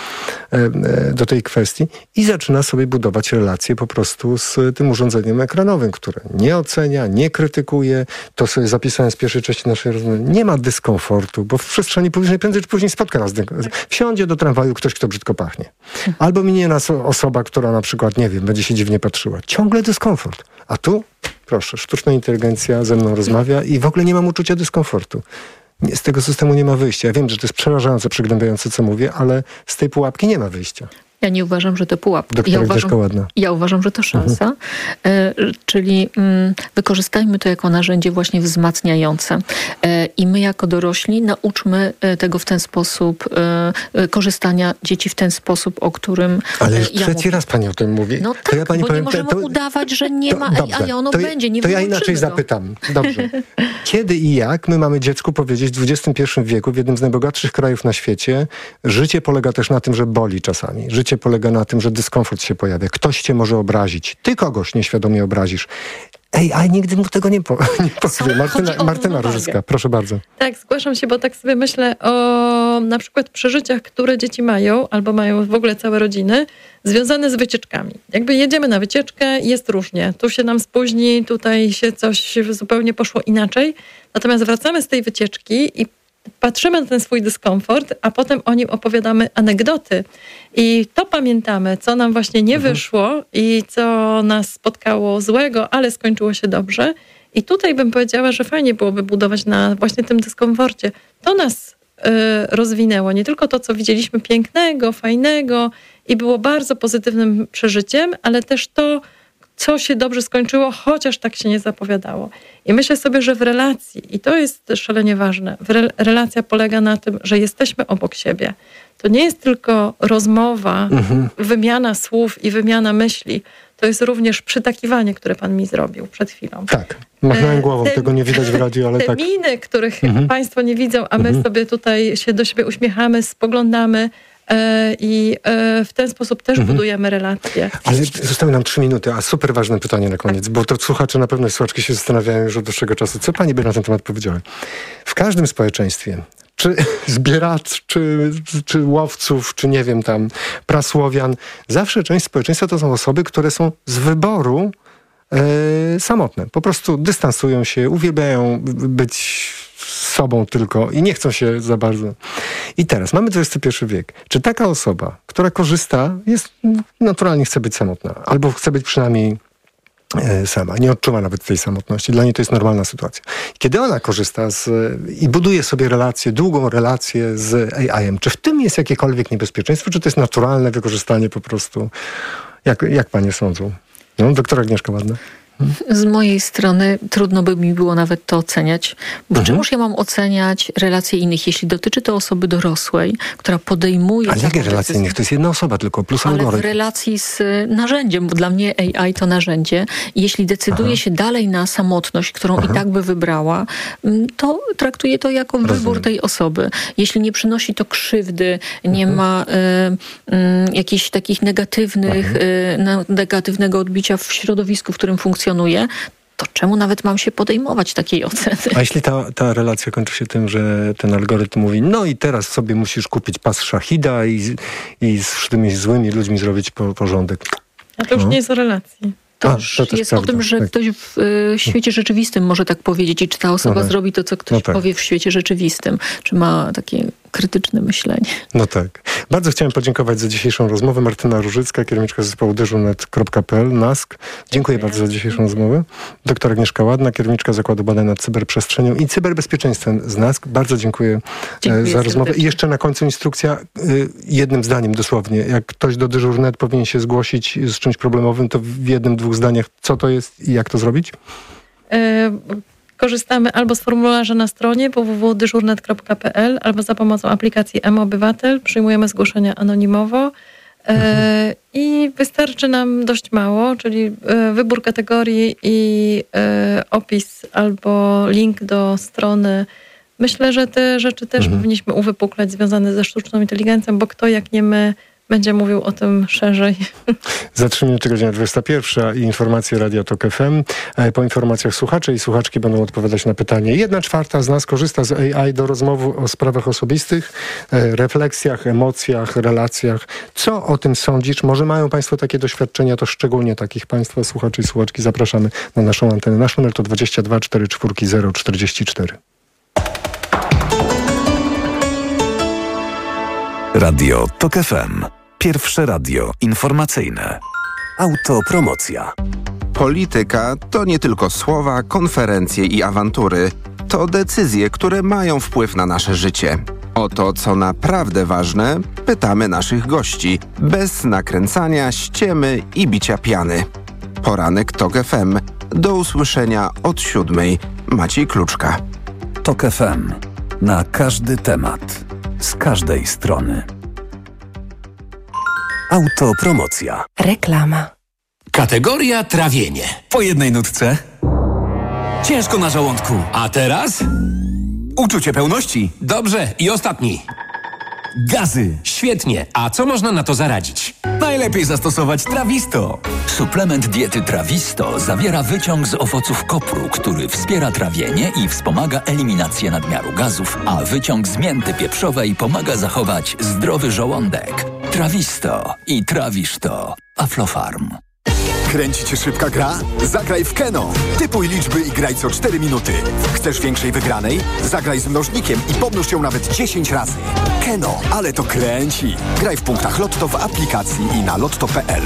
Speaker 13: do tej kwestii i zaczyna sobie budować relacje po prostu z tym urządzeniem ekranowym, które nie ocenia, nie krytykuje. To sobie zapisałem z pierwszej części naszej rozmowy. Nie ma dyskomfortu, bo w przestrzeni publicznej prędzej czy później spotka nas. Wsiądzie do tramwaju ktoś, kto brzydko pachnie. Albo minie nas osoba, która na przykład, nie wiem, będzie się dziwnie patrzyła. Ciągle dyskomfort. A tu, proszę, sztuczna inteligencja ze mną rozmawia i w ogóle nie mam uczucia dyskomfortu. Z tego systemu nie ma wyjścia. Ja wiem, że to jest przerażające, przygnębiające, co mówię, ale z tej pułapki nie ma wyjścia.
Speaker 5: Ja nie uważam, że to pułap.
Speaker 13: Doktora
Speaker 5: Ja uważam,
Speaker 13: ładna.
Speaker 5: ja uważam, że to szansa. Mhm. E, czyli mm, wykorzystajmy to jako narzędzie właśnie wzmacniające. E, I my jako dorośli nauczmy tego w ten sposób, e, korzystania dzieci w ten sposób, o którym
Speaker 13: Ale już
Speaker 5: ja
Speaker 13: trzeci
Speaker 5: mówię.
Speaker 13: raz pani o tym mówi.
Speaker 5: No
Speaker 13: to
Speaker 5: tak,
Speaker 13: ja pani
Speaker 5: bo
Speaker 13: powiem,
Speaker 5: nie możemy
Speaker 13: to, to,
Speaker 5: udawać, że nie
Speaker 13: to,
Speaker 5: ma,
Speaker 13: dobrze,
Speaker 5: ale ono
Speaker 13: to,
Speaker 5: będzie. Nie
Speaker 13: to ja inaczej
Speaker 5: go.
Speaker 13: zapytam. Dobrze. Kiedy i jak my mamy dziecku powiedzieć w dwudziestym pierwszym wieku, w jednym z najbogatszych krajów na świecie, życie polega też na tym, że boli czasami. Życie polega na tym, że dyskomfort się pojawia. Ktoś cię może obrazić. Ty kogoś nieświadomie obrazisz. Ej, a nigdy mu tego nie, po, nie powie. Martyna, Martyna Różycka, proszę bardzo.
Speaker 2: Tak, zgłaszam się, bo tak sobie myślę o na przykład przeżyciach, które dzieci mają, albo mają w ogóle całe rodziny, związane z wycieczkami. Jakby jedziemy na wycieczkę, jest różnie. Tu się nam spóźni, tutaj się coś zupełnie poszło inaczej. Natomiast wracamy z tej wycieczki i patrzymy na ten swój dyskomfort, a potem o nim opowiadamy anegdoty. I to pamiętamy, co nam właśnie nie mhm. wyszło i co nas spotkało złego, ale skończyło się dobrze. I tutaj bym powiedziała, że fajnie byłoby budować na właśnie tym dyskomforcie. To nas y, rozwinęło. Nie tylko to, co widzieliśmy pięknego, fajnego i było bardzo pozytywnym przeżyciem, ale też to, co się dobrze skończyło, chociaż tak się nie zapowiadało. I myślę sobie, że w relacji, i to jest szalenie ważne, re, relacja polega na tym, że jesteśmy obok siebie. To nie jest tylko rozmowa, mhm. wymiana słów i wymiana myśli. To jest również przytakiwanie, które pan mi zrobił przed chwilą.
Speaker 13: Tak, machnąłem głową, te, tego nie widać w radiu, ale
Speaker 2: te
Speaker 13: tak.
Speaker 2: Te miny, których
Speaker 13: mhm.
Speaker 2: państwo nie widzą, a my mhm. sobie tutaj się do siebie uśmiechamy, spoglądamy, i w ten sposób też mhm. budujemy relacje.
Speaker 13: Ale zostały nam trzy minuty, a super ważne pytanie na koniec, tak. bo to słuchacze na pewno i słuchaczki się zastanawiają już od dłuższego czasu. Co pani by na ten temat powiedziała? W każdym społeczeństwie, czy zbieraczy, czy, czy łowców, czy nie wiem tam, prasłowian, zawsze część społeczeństwa to są osoby, które są z wyboru e, samotne. Po prostu dystansują się, uwielbiają być sobą tylko i nie chcą się za bardzo. I teraz mamy dwudziesty pierwszy wiek. Czy taka osoba, która korzysta, jest naturalnie chce być samotna, albo chce być przynajmniej e, sama, nie odczuwa nawet tej samotności. Dla niej to jest normalna sytuacja. Kiedy ona korzysta z, i buduje sobie relację, długą relację z A I-em, czy w tym jest jakiekolwiek niebezpieczeństwo, czy to jest naturalne wykorzystanie po prostu? Jak, jak panie sądzą? No, doktor Agnieszka Ładna.
Speaker 5: Z mojej strony trudno by mi było nawet to oceniać. Bo
Speaker 13: mhm.
Speaker 5: czemuż ja mam oceniać relacje innych, jeśli dotyczy to osoby dorosłej, która podejmuje...
Speaker 13: Ale jakie relacje innych? To jest jedna osoba tylko, plus
Speaker 5: ale
Speaker 13: algorytm.
Speaker 5: w relacji z narzędziem, bo dla mnie A I to narzędzie. Jeśli decyduje Aha. się dalej na samotność, którą Aha. i tak by wybrała, to traktuję to jako Rozumiem. wybór tej osoby. Jeśli nie przynosi to krzywdy, nie mhm. ma y, y, jakichś takich negatywnych, y, negatywnego odbicia w środowisku, w którym funkcjonuje, to czemu nawet mam się podejmować takiej oceny?
Speaker 13: A jeśli ta, ta relacja kończy się tym, że ten algorytm mówi, no i teraz sobie musisz kupić pas szachida i, i z tymi złymi ludźmi zrobić po, porządek.
Speaker 2: A to już no. nie jest o relacji.
Speaker 5: To,
Speaker 13: A,
Speaker 5: już
Speaker 13: to też
Speaker 5: jest
Speaker 13: prawda.
Speaker 5: o tym, że
Speaker 13: tak.
Speaker 5: ktoś w y, świecie rzeczywistym może tak powiedzieć i czy ta osoba
Speaker 13: no tak.
Speaker 5: zrobi to, co ktoś
Speaker 13: no tak.
Speaker 5: powie w świecie rzeczywistym. Czy ma takie krytyczne myślenie.
Speaker 13: No tak. Bardzo chciałem podziękować za dzisiejszą rozmowę. Martyna Różycka, kierowniczka zespołu dyżurnet kropka p l, nask. Dziękuję, Dziękuję bardzo za dzisiejszą rozmowę. Doktor Agnieszka Ładna, kierowniczka Zakładu Badań nad Cyberprzestrzenią i Cyberbezpieczeństwem z nask. Bardzo dziękuję, dziękuję za rozmowę. I jeszcze na końcu instrukcja, jednym zdaniem dosłownie. Jak ktoś do dyżurnet powinien się zgłosić z czymś problemowym, to w jednym, dwóch zdaniach, co to jest i jak to zrobić?
Speaker 2: Y- Korzystamy albo z formularza na stronie w w w kropka dyżurnet kropka p l, albo za pomocą aplikacji M-Obywatel. Przyjmujemy zgłoszenia anonimowo mhm. e, i wystarczy nam dość mało, czyli e, wybór kategorii i e, opis albo link do strony. Myślę, że te rzeczy też mhm. powinniśmy uwypuklać związane ze sztuczną inteligencją, bo kto jak nie my będzie mówił o tym szerzej.
Speaker 13: Za trzy minuty godzina dwudziesta pierwsza i informacje Radia Tok F M. Po informacjach słuchacze i słuchaczki będą odpowiadać na pytanie. Jedna czwarta z nas korzysta z A I do rozmowy o sprawach osobistych, refleksjach, emocjach, relacjach. Co o tym sądzisz? Może mają państwo takie doświadczenia, to szczególnie takich państwa słuchaczy i słuchaczki zapraszamy na naszą antenę. Nasz numer to dwadzieścia dwa czterdzieści cztery zero czterdzieści cztery.
Speaker 12: Radio Tok F M. Pierwsze radio informacyjne. Autopromocja.
Speaker 14: Polityka to nie tylko słowa, konferencje i awantury. To decyzje, które mają wpływ na nasze życie. O to, co naprawdę ważne, pytamy naszych gości, bez nakręcania, ściemy i bicia piany. Poranek TOK F M. Do usłyszenia od siódmej. Maciej Kluczka.
Speaker 12: TOK F M. Na każdy temat. Z każdej strony. Autopromocja.
Speaker 10: Reklama.
Speaker 15: Kategoria trawienie. Po jednej nutce. Ciężko na żołądku. A teraz? Uczucie pełności. Dobrze. I ostatni. Gazy. Świetnie. A co można na to zaradzić? Najlepiej zastosować Trawisto.
Speaker 16: Suplement diety Trawisto zawiera wyciąg z owoców kopru, który wspiera trawienie i wspomaga eliminację nadmiaru gazów, a wyciąg z mięty pieprzowej pomaga zachować zdrowy żołądek. Trawisto i trawisz to. Aflofarm.
Speaker 17: Kręci cię szybka gra? Zagraj w Keno. Typuj liczby i graj co cztery minuty. Chcesz większej wygranej? Zagraj z mnożnikiem i pomnóż ją nawet dziesięć razy. Keno, ale to kręci. Graj w punktach Lotto w aplikacji i na lotto kropka p l.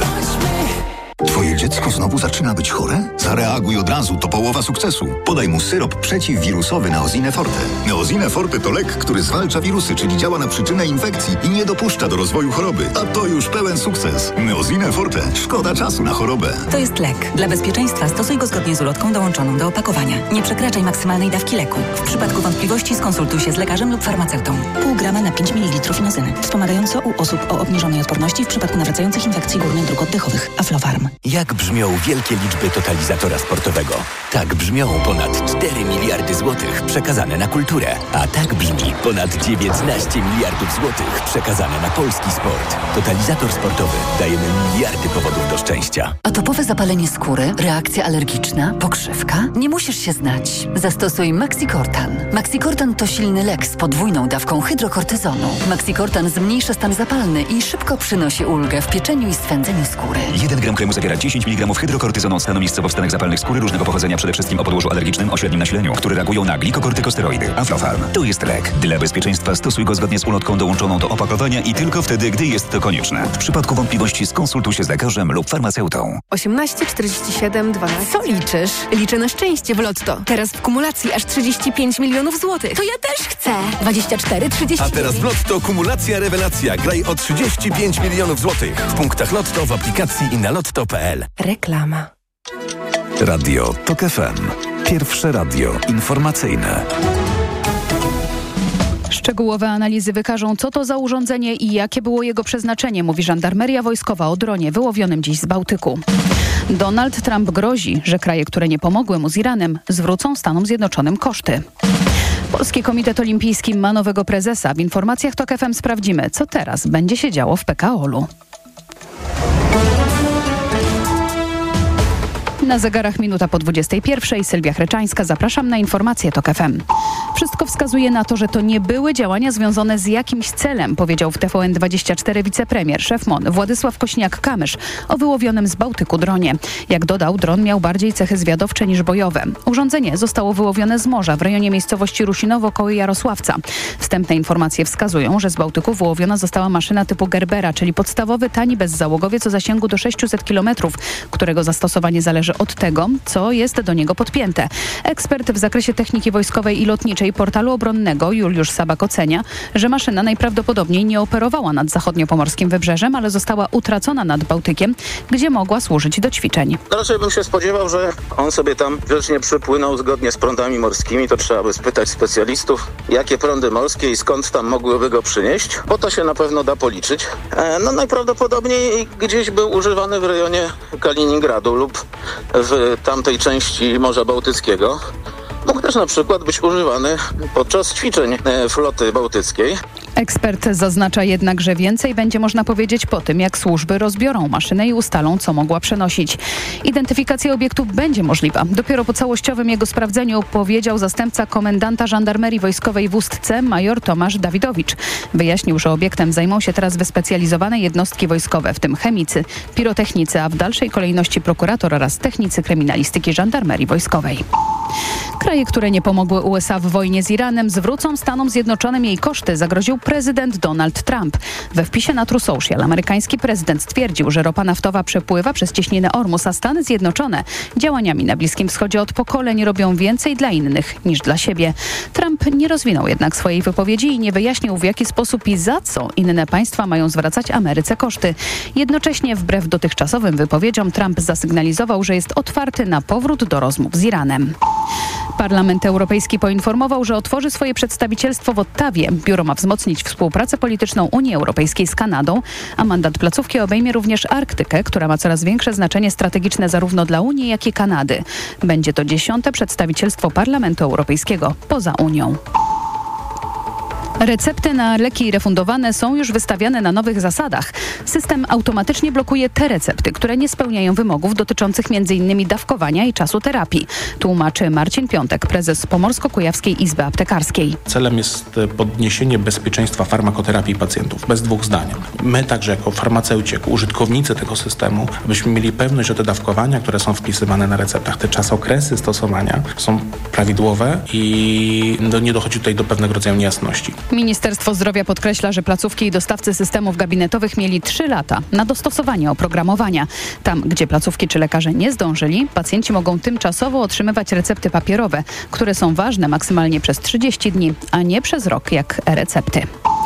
Speaker 3: Twoje dziecko znowu zaczyna być chore? Zareaguj od razu, to połowa sukcesu. Podaj mu syrop przeciwwirusowy Neozine Forte. Neozine Forte to lek, który zwalcza wirusy, czyli działa na przyczynę infekcji i nie dopuszcza do rozwoju choroby. A to już pełen sukces. Neozine Forte. Szkoda czasu na chorobę.
Speaker 4: To jest lek. Dla bezpieczeństwa stosuj go zgodnie z ulotką dołączoną do opakowania. Nie przekraczaj maksymalnej dawki leku. W przypadku wątpliwości skonsultuj się z lekarzem lub farmaceutą. Pół grama na pięć mililitrów inozyny. Wspomagająco u osób o obniżonej odporności w przypadku nawracających infekcji górnych dróg oddechowych. Aflofarm.
Speaker 15: Jak brzmią wielkie liczby totalizatora sportowego? Tak brzmią ponad cztery miliardy złotych przekazane na kulturę. A tak brzmi ponad dziewiętnaście miliardów złotych przekazane na polski sport. Totalizator sportowy. Dajemy miliardy powodów do szczęścia.
Speaker 18: Atopowe zapalenie skóry, reakcja alergiczna, pokrzywka? Nie musisz się znać. Zastosuj Maxicortan. Maxicortan to silny lek z podwójną dawką hydrokortyzonu. Maxicortan zmniejsza stan zapalny i szybko przynosi ulgę w pieczeniu i swędzeniu skóry.
Speaker 11: jeden gram kremu zawiera dziesięć miligramów hydrokortyzonu stanu miejscowo w stanach zapalnych skóry różnego pochodzenia, przede wszystkim o podłożu alergicznym o średnim nasileniu, które reagują na glikokortykosteroidy. Aflofarm. To jest lek. Dla bezpieczeństwa stosuj go zgodnie z ulotką dołączoną do opakowania i tylko wtedy, gdy jest to konieczne. W przypadku wątpliwości skonsultuj się z lekarzem lub farmaceutą.
Speaker 10: osiemnaście czterdzieści siedem dwanaście. Co liczysz? Liczę na szczęście w Lotto. Teraz w kumulacji aż trzydzieści pięć milionów złotych. To ja też chcę. dwadzieścia cztery trzydzieści.
Speaker 7: A teraz w Lotto kumulacja rewelacja. Graj o trzydzieści pięć milionów złotych. W punktach Lotto, w aplikacji i na lotto kropka p l.
Speaker 10: Reklama.
Speaker 12: Radio TOK F M. Pierwsze radio informacyjne.
Speaker 19: Szczegółowe analizy wykażą, co to za urządzenie i jakie było jego przeznaczenie, mówi żandarmeria wojskowa o dronie wyłowionym dziś z Bałtyku. Donald Trump grozi, że kraje, które nie pomogły mu z Iranem, zwrócą Stanom Zjednoczonym koszty. Polski Komitet Olimpijski ma nowego prezesa. W informacjach TOK F M sprawdzimy, co teraz będzie się działo w P K O L-u. Na zegarach minuta po dwudziestej pierwszej. Sylwia Chreczańska. Zapraszam na informacje TOK F M. Wszystko wskazuje na to, że to nie były działania związane z jakimś celem, powiedział w T V N dwadzieścia cztery wicepremier, szef M O N Władysław Kośniak-Kamysz o wyłowionym z Bałtyku dronie. Jak dodał, dron miał bardziej cechy zwiadowcze niż bojowe. Urządzenie zostało wyłowione z morza w rejonie miejscowości Rusinowo koło Jarosławca. Wstępne informacje wskazują, że z Bałtyku wyłowiona została maszyna typu Gerbera, czyli podstawowy, tani bezzałogowiec o zasięgu do sześciuset kilometrów, którego zastosowanie zależy od tego, co jest do niego podpięte. Ekspert w zakresie techniki wojskowej i lotniczej portalu obronnego Juliusz Sabak ocenia, że maszyna najprawdopodobniej nie operowała nad zachodniopomorskim wybrzeżem, ale została utracona nad Bałtykiem, gdzie mogła służyć do ćwiczeń.
Speaker 20: No raczej bym się spodziewał, że on sobie tam grzecznie przypłynął zgodnie z prądami morskimi. To trzeba by spytać specjalistów, jakie prądy morskie i skąd tam mogłyby go przynieść, bo to się na pewno da policzyć. E, no najprawdopodobniej gdzieś był używany w rejonie Kaliningradu lub w tamtej części Morza Bałtyckiego. Mógł też na przykład być używany podczas ćwiczeń floty bałtyckiej.
Speaker 19: Ekspert zaznacza jednak, że więcej będzie można powiedzieć po tym, jak służby rozbiorą maszynę i ustalą, co mogła przenosić. Identyfikacja obiektu będzie możliwa. Dopiero po całościowym jego sprawdzeniu powiedział zastępca komendanta żandarmerii wojskowej w Ustce major Tomasz Dawidowicz. Wyjaśnił, że obiektem zajmą się teraz wyspecjalizowane jednostki wojskowe, w tym chemicy, pirotechnicy, a w dalszej kolejności prokurator oraz technicy kryminalistyki żandarmerii wojskowej. Kraje, które nie pomogły U S A w wojnie z Iranem, zwrócą Stanom Zjednoczonym jej koszty, zagroził prezydent Donald Trump. We wpisie na True Social amerykański prezydent stwierdził, że ropa naftowa przepływa przez cieśninę Ormus, a Stany Zjednoczone działaniami na Bliskim Wschodzie od pokoleń robią więcej dla innych niż dla siebie. Trump nie rozwinął jednak swojej wypowiedzi i nie wyjaśnił, w jaki sposób i za co inne państwa mają zwracać Ameryce koszty. Jednocześnie wbrew dotychczasowym wypowiedziom Trump zasygnalizował, że jest otwarty na powrót do rozmów z Iranem. Parlament Europejski poinformował, że otworzy swoje przedstawicielstwo w Ottawie. Biuro ma wzmocnić współpracę polityczną Unii Europejskiej z Kanadą, a mandat placówki obejmie również Arktykę, która ma coraz większe znaczenie strategiczne zarówno dla Unii, jak i Kanady. Będzie to dziesiąte przedstawicielstwo Parlamentu Europejskiego poza Unią. Recepty na leki refundowane są już wystawiane na nowych zasadach. System automatycznie blokuje te recepty, które nie spełniają wymogów dotyczących między innymi dawkowania i czasu terapii. Tłumaczy Marcin Piątek, prezes Pomorsko-Kujawskiej Izby Aptekarskiej.
Speaker 21: Celem jest podniesienie bezpieczeństwa farmakoterapii pacjentów, bez dwóch zdań. My także jako farmaceuci, jako użytkownicy tego systemu, abyśmy mieli pewność, że te dawkowania, które są wpisywane na receptach, te czasokresy stosowania są prawidłowe i no, nie dochodzi tutaj do pewnego rodzaju niejasności.
Speaker 19: Ministerstwo Zdrowia podkreśla, że placówki i dostawcy systemów gabinetowych mieli trzy lata na dostosowanie oprogramowania. Tam, gdzie placówki czy lekarze nie zdążyli, pacjenci mogą tymczasowo otrzymywać recepty papierowe, które są ważne maksymalnie przez trzydzieści dni, a nie przez rok jak e-recepty.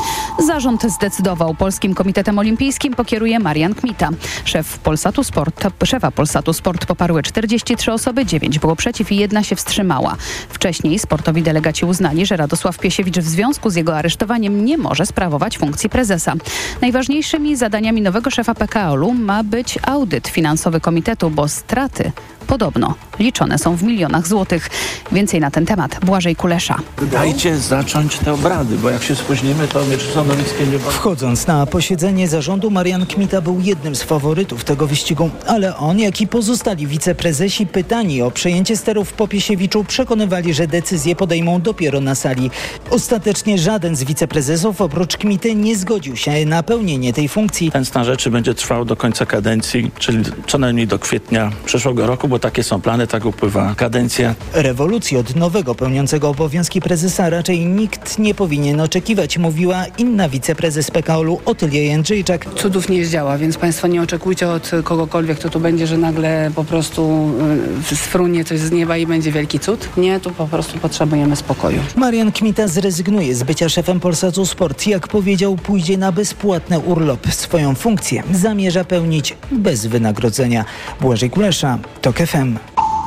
Speaker 19: Zarząd zdecydował. Polskim Komitetem Olimpijskim pokieruje Marian Kmita. Szef Polsatu Sport, szefa Polsatu Sport poparły czterdzieści trzy osoby, dziewięć było przeciw i jedna się wstrzymała. Wcześniej sportowi delegaci uznali, że Radosław Piesiewicz w związku z jego aresztowaniem nie może sprawować funkcji prezesa. Najważniejszymi zadaniami nowego szefa P K O L-u ma być audyt finansowy komitetu, bo straty podobno liczone są w milionach złotych. Więcej na ten temat Błażej Kulesza.
Speaker 22: Dajcie zacząć te obrady, bo jak się spóźnimy, to Mieczysław Nowicki nie będzie.
Speaker 23: Wchodząc na posiedzenie zarządu, Marian Kmita był jednym z faworytów tego wyścigu, ale on, jak i pozostali wiceprezesi pytani o przejęcie sterów po Piesiewiczu przekonywali, że decyzje podejmą dopiero na sali. Ostatecznie żaden z wiceprezesów oprócz Kmity nie zgodził się na pełnienie tej funkcji.
Speaker 22: Ten stan rzeczy będzie trwał do końca kadencji, czyli co najmniej do kwietnia przyszłego roku, bo takie są plany, tak upływa kadencja.
Speaker 23: Rewolucji od nowego pełniącego obowiązki prezesa raczej nikt nie powinien oczekiwać, mówiła inna wiceprezes P K O L-u Otylia Jędrzejczak.
Speaker 24: Cudów nie zdziała, więc państwo nie oczekujcie od kogokolwiek, kto tu będzie, że nagle po prostu sfrunie coś z nieba i będzie wielki cud. Nie, tu po prostu potrzebujemy spokoju.
Speaker 23: Marian Kmita zrezygnuje z bycia szefem Polsatu Sport. Jak powiedział, pójdzie na bezpłatny urlop. Swoją funkcję zamierza pełnić bez wynagrodzenia. Błażej Kulesza, TOK F M.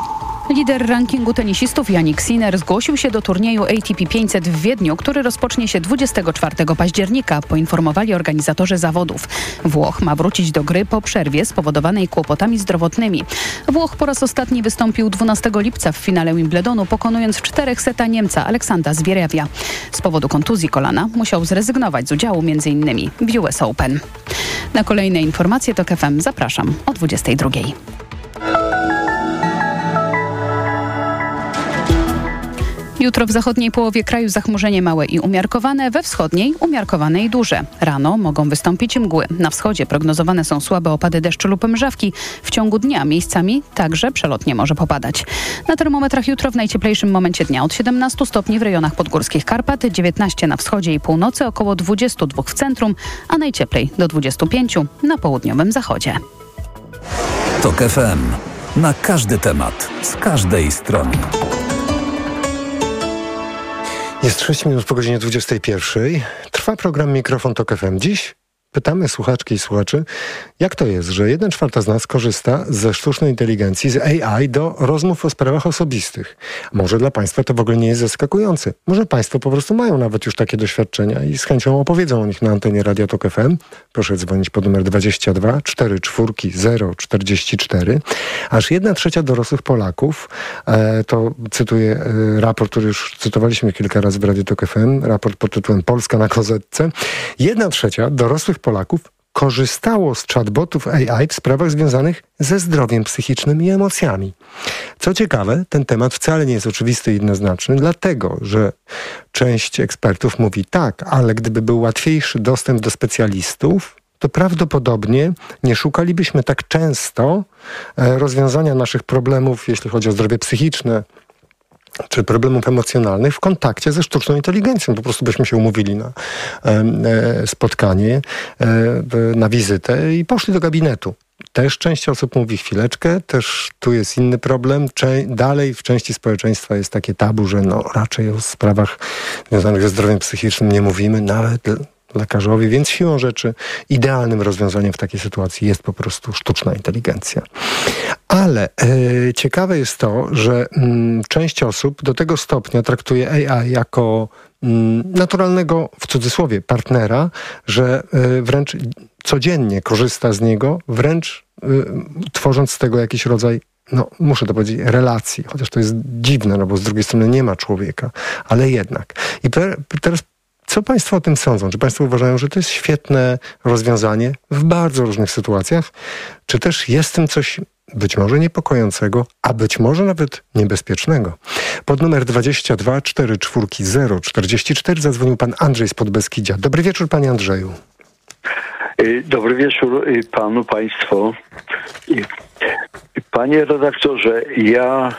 Speaker 19: Lider rankingu tenisistów Jannik Sinner zgłosił się do turnieju A T P pięćset w Wiedniu, który rozpocznie się dwudziestego czwartego października, poinformowali organizatorzy zawodów. Włoch ma wrócić do gry po przerwie spowodowanej kłopotami zdrowotnymi. Włoch po raz ostatni wystąpił dwunastego lipca w finale Wimbledonu, pokonując w czterech seta Niemca Aleksandra Zverevia. Z powodu kontuzji kolana musiał zrezygnować z udziału między innymi w U S Open. Na kolejne informacje TOK F M zapraszam o dwudziestej drugiej. Jutro w zachodniej połowie kraju zachmurzenie małe i umiarkowane, we wschodniej umiarkowane i duże. Rano mogą wystąpić mgły. Na wschodzie prognozowane są słabe opady deszczu lub mrzawki. W ciągu dnia miejscami także przelotnie może popadać. Na termometrach jutro w najcieplejszym momencie dnia od siedemnastu stopni w rejonach podgórskich Karpat, dziewiętnaście na wschodzie i północy, około dwudziestu dwóch w centrum, a najcieplej do dwudziestu pięciu na południowym zachodzie.
Speaker 12: TOK F M. Na każdy temat, z każdej strony.
Speaker 13: Jest sześć minut po godzinie dwudziestej pierwszej. Trwa program Mikrofon TOK F M. Dziś pytamy słuchaczki i słuchaczy, jak to jest, że jedna czwarta z nas korzysta ze sztucznej inteligencji, z A I do rozmów o sprawach osobistych. Może dla Państwa to w ogóle nie jest zaskakujące. Może Państwo po prostu mają nawet już takie doświadczenia i z chęcią opowiedzą o nich na antenie Radia TOK F M. Proszę dzwonić pod numer dwadzieścia dwa cztery cztery zero czterdzieści cztery. Aż jedna trzecia dorosłych Polaków, e, to cytuję e, raport, który już cytowaliśmy kilka razy w Radiu TOK F M, raport pod tytułem Polska na kozetce. Jedna trzecia dorosłych Polaków korzystało z chatbotów A I w sprawach związanych ze zdrowiem psychicznym i emocjami. Co ciekawe, ten temat wcale nie jest oczywisty i jednoznaczny, dlatego że część ekspertów mówi tak, ale gdyby był łatwiejszy dostęp do specjalistów, to prawdopodobnie nie szukalibyśmy tak często rozwiązania naszych problemów, jeśli chodzi o zdrowie psychiczne, czy problemów emocjonalnych w kontakcie ze sztuczną inteligencją. Po prostu byśmy się umówili na e, spotkanie, e, na wizytę i poszli do gabinetu. Też część osób mówi chwileczkę, też tu jest inny problem. Cze- dalej w części społeczeństwa jest takie tabu, że no raczej o sprawach związanych ze zdrowiem psychicznym nie mówimy, nawet lekarzowi, więc siłą rzeczy idealnym rozwiązaniem w takiej sytuacji jest po prostu sztuczna inteligencja. Ale e, ciekawe jest to, że m, część osób do tego stopnia traktuje A I jako m, naturalnego, w cudzysłowie, partnera, że e, wręcz codziennie korzysta z niego, wręcz e, tworząc z tego jakiś rodzaj, no muszę to powiedzieć, relacji. Chociaż to jest dziwne, no bo z drugiej strony nie ma człowieka, ale jednak. I per, teraz co Państwo o tym sądzą? Czy Państwo uważają, że to jest świetne rozwiązanie w bardzo różnych sytuacjach? Czy też jest w tym coś być może niepokojącego, a być może nawet niebezpiecznego? Pod numer dwadzieścia dwa cztery cztery zero czterdzieści cztery zadzwonił pan Andrzej z Podbeskidzia. Dobry wieczór, panie Andrzeju.
Speaker 1: Dobry wieczór panu, państwu. Panie redaktorze, ja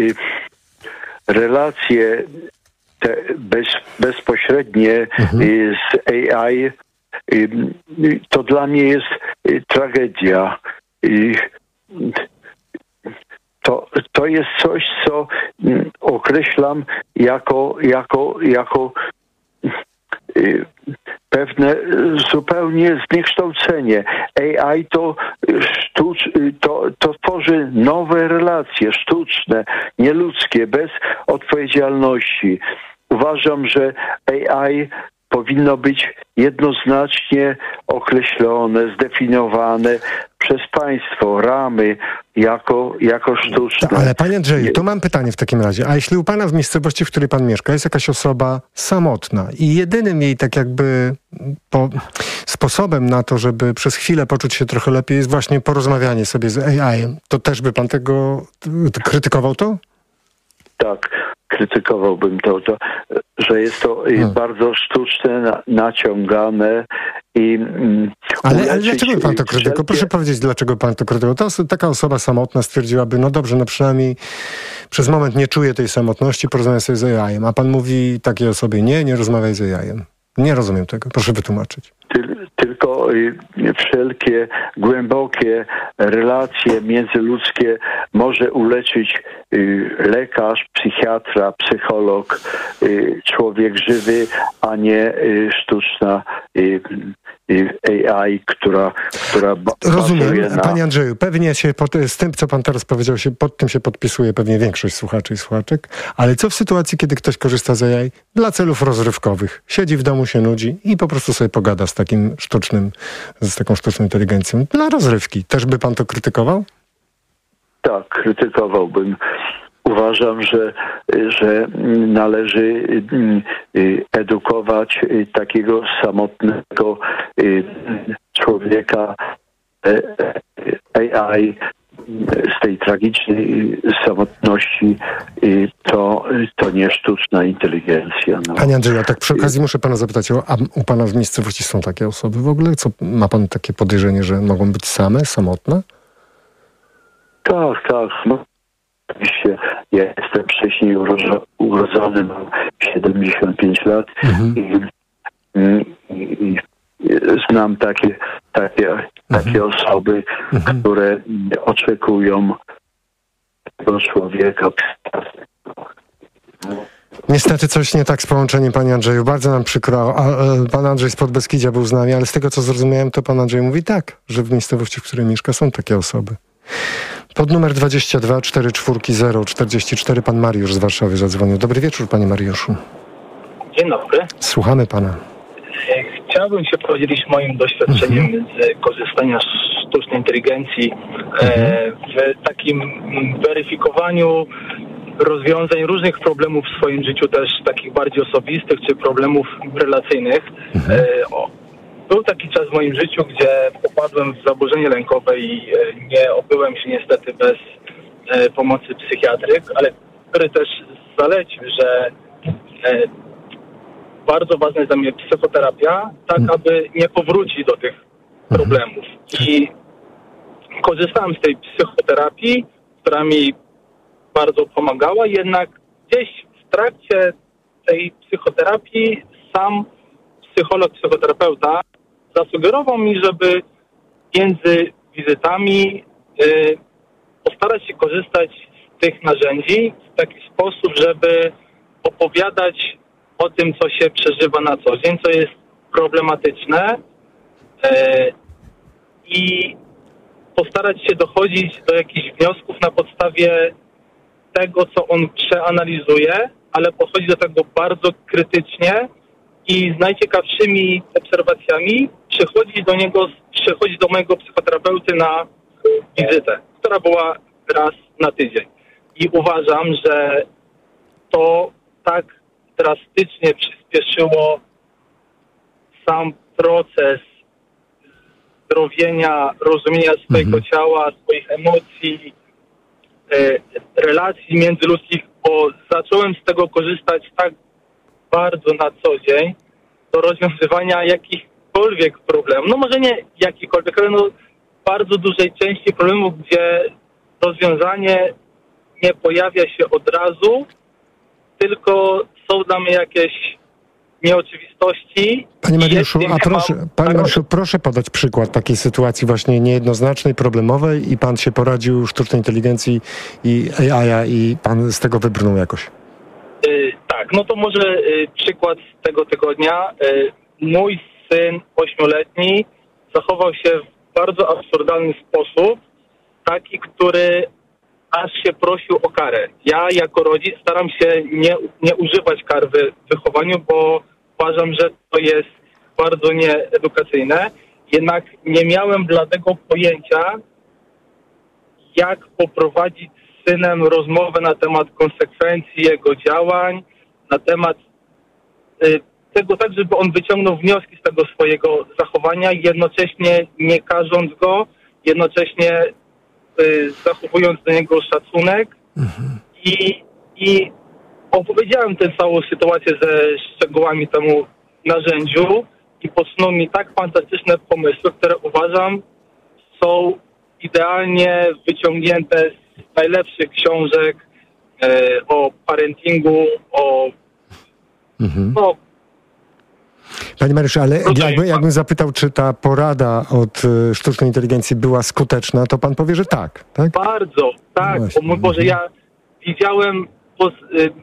Speaker 1: relacje te bez, bezpośrednie mhm. z A I to dla mnie jest tragedia. To, to jest coś, co określam jako, jako, jako pewne zupełnie zniekształcenie. A I to, sztucz, to, to tworzy nowe relacje sztuczne, nieludzkie, bez odpowiedzialności. Uważam, że A I powinno być jednoznacznie określone, zdefiniowane przez państwo, ramy jako, jako sztuczne.
Speaker 13: Ale panie Andrzeju, to mam pytanie w takim razie. A jeśli u pana w miejscowości, w której pan mieszka, jest jakaś osoba samotna i jedynym jej tak jakby po, sposobem na to, żeby przez chwilę poczuć się trochę lepiej, jest właśnie porozmawianie sobie z A I, to też by pan tego krytykował to?
Speaker 1: Tak, krytykowałbym to, to że jest to hmm. bardzo sztuczne, na, naciągane i mm,
Speaker 13: ale, ale dlaczego pan to krytykował? Wszelkie... Proszę powiedzieć, dlaczego pan to krytykował. To oso- taka osoba samotna stwierdziłaby, no dobrze, no przynajmniej przez moment nie czuję tej samotności, porozmawiam sobie z A I-em. A pan mówi takiej osobie, nie, nie rozmawiaj z A I-em. Nie rozumiem tego. Proszę wytłumaczyć.
Speaker 1: Ty, tylko y, wszelkie głębokie relacje międzyludzkie może uleczyć y, lekarz, psychiatra, psycholog, y, człowiek żywy, a nie y, sztuczna y, y, A I, która, która ba-
Speaker 13: Rozumiem,
Speaker 1: na...
Speaker 13: panie Andrzeju, pewnie się pod, z tym, co pan teraz powiedział, się pod tym się podpisuje pewnie większość słuchaczy i słuchaczek, ale co w sytuacji, kiedy ktoś korzysta z A I dla celów rozrywkowych? Siedzi w domu, się nudzi i po prostu sobie pogada z takim sztucznym, z taką sztuczną inteligencją. Dla rozrywki. Też by pan to krytykował?
Speaker 1: Tak, krytykowałbym. Uważam, że, że należy edukować takiego samotnego człowieka A I z tej tragicznej samotności. To, to nie sztuczna inteligencja. No.
Speaker 13: Panie Andrzeju, a tak przy okazji muszę pana zapytać, a u pana w miejscowości są takie osoby w ogóle? Co, ma pan takie podejrzenie, że mogą być same, samotne?
Speaker 1: Tak, tak. No, oczywiście ja jestem wcześniej urodzo- urodzony, mam siedemdziesiąt pięć lat mhm. i, i, i znam takie, takie, mhm. takie osoby, mhm. które oczekują tego człowieka.
Speaker 13: Niestety coś nie tak z połączeniem, panie Andrzeju. Bardzo nam przykro. A, a, pan Andrzej z Podbeskidzia był z nami, ale z tego, co zrozumiałem, to pan Andrzej mówi tak, że w miejscowości, w której mieszka, są takie osoby. Pod numer dwadzieścia dwa cztery cztery zero czterdzieści cztery pan Mariusz z Warszawy zadzwonił. Dobry wieczór, panie Mariuszu.
Speaker 6: Dzień dobry.
Speaker 13: Słuchamy pana.
Speaker 6: Chciałbym się podzielić moim doświadczeniem mhm. z korzystania z sztucznej inteligencji mhm. e, w takim weryfikowaniu rozwiązań różnych problemów w swoim życiu, też takich bardziej osobistych, czy problemów relacyjnych. Mhm. E, o, był taki czas w moim życiu, gdzie popadłem w zaburzenie lękowe i e, nie obyłem się niestety bez e, pomocy psychiatryk, ale który też zalecił, że e, bardzo ważna jest dla mnie psychoterapia, tak mhm. aby nie powrócić do tych problemów. I korzystałem z tej psychoterapii, która mi bardzo pomagała, jednak gdzieś w trakcie tej psychoterapii sam psycholog, psychoterapeuta zasugerował mi, żeby między wizytami y, postarać się korzystać z tych narzędzi w taki sposób, żeby opowiadać o tym, co się przeżywa na co dzień, co jest problematyczne y, i postarać się dochodzić do jakichś wniosków na podstawie tego, co on przeanalizuje, ale podchodzi do tego bardzo krytycznie i z najciekawszymi obserwacjami przychodzi do niego, przychodzi do mojego psychoterapeuty na wizytę, która była raz na tydzień. I uważam, że to tak drastycznie przyspieszyło sam proces zdrowienia, rozumienia swojego mhm. ciała, swoich emocji, relacji międzyludzkich, bo zacząłem z tego korzystać tak bardzo na co dzień do rozwiązywania jakichkolwiek problemów. No może nie jakichkolwiek, ale no bardzo dużej części problemów, gdzie rozwiązanie nie pojawia się od razu, tylko są dla mnie jakieś nieoczywistości.
Speaker 13: Panie Mariuszu, a proszę, mam... Panie Mariuszu, proszę podać przykład takiej sytuacji właśnie niejednoznacznej, problemowej i pan się poradził sztucznej inteligencji i A I i pan z tego wybrnął jakoś.
Speaker 6: Yy, tak, no to może yy, przykład z tego tygodnia. Yy, mój syn ośmioletni zachował się w bardzo absurdalny sposób, taki, który aż się prosił o karę. Ja jako rodzic staram się nie, nie używać kar w wychowaniu, bo uważam, że to jest bardzo nieedukacyjne. Jednak nie miałem bladego pojęcia, jak poprowadzić z synem rozmowę na temat konsekwencji jego działań, na temat y, tego tak, żeby on wyciągnął wnioski z tego swojego zachowania, jednocześnie nie karząc go, jednocześnie y, zachowując do niego szacunek. Mhm. I, i opowiedziałem tę całą sytuację ze szczegółami temu narzędziu i podsunął mi tak fantastyczne pomysły, które uważam są idealnie wyciągnięte z najlepszych książek e, o parentingu, o...
Speaker 13: Mhm.
Speaker 6: No,
Speaker 13: Panie Mariuszu, ale jakby, jakbym zapytał, czy ta porada od y, sztucznej inteligencji była skuteczna, to pan powie, że tak, tak?
Speaker 6: Bardzo, tak. No o mój Boże, ja widziałem, po, y,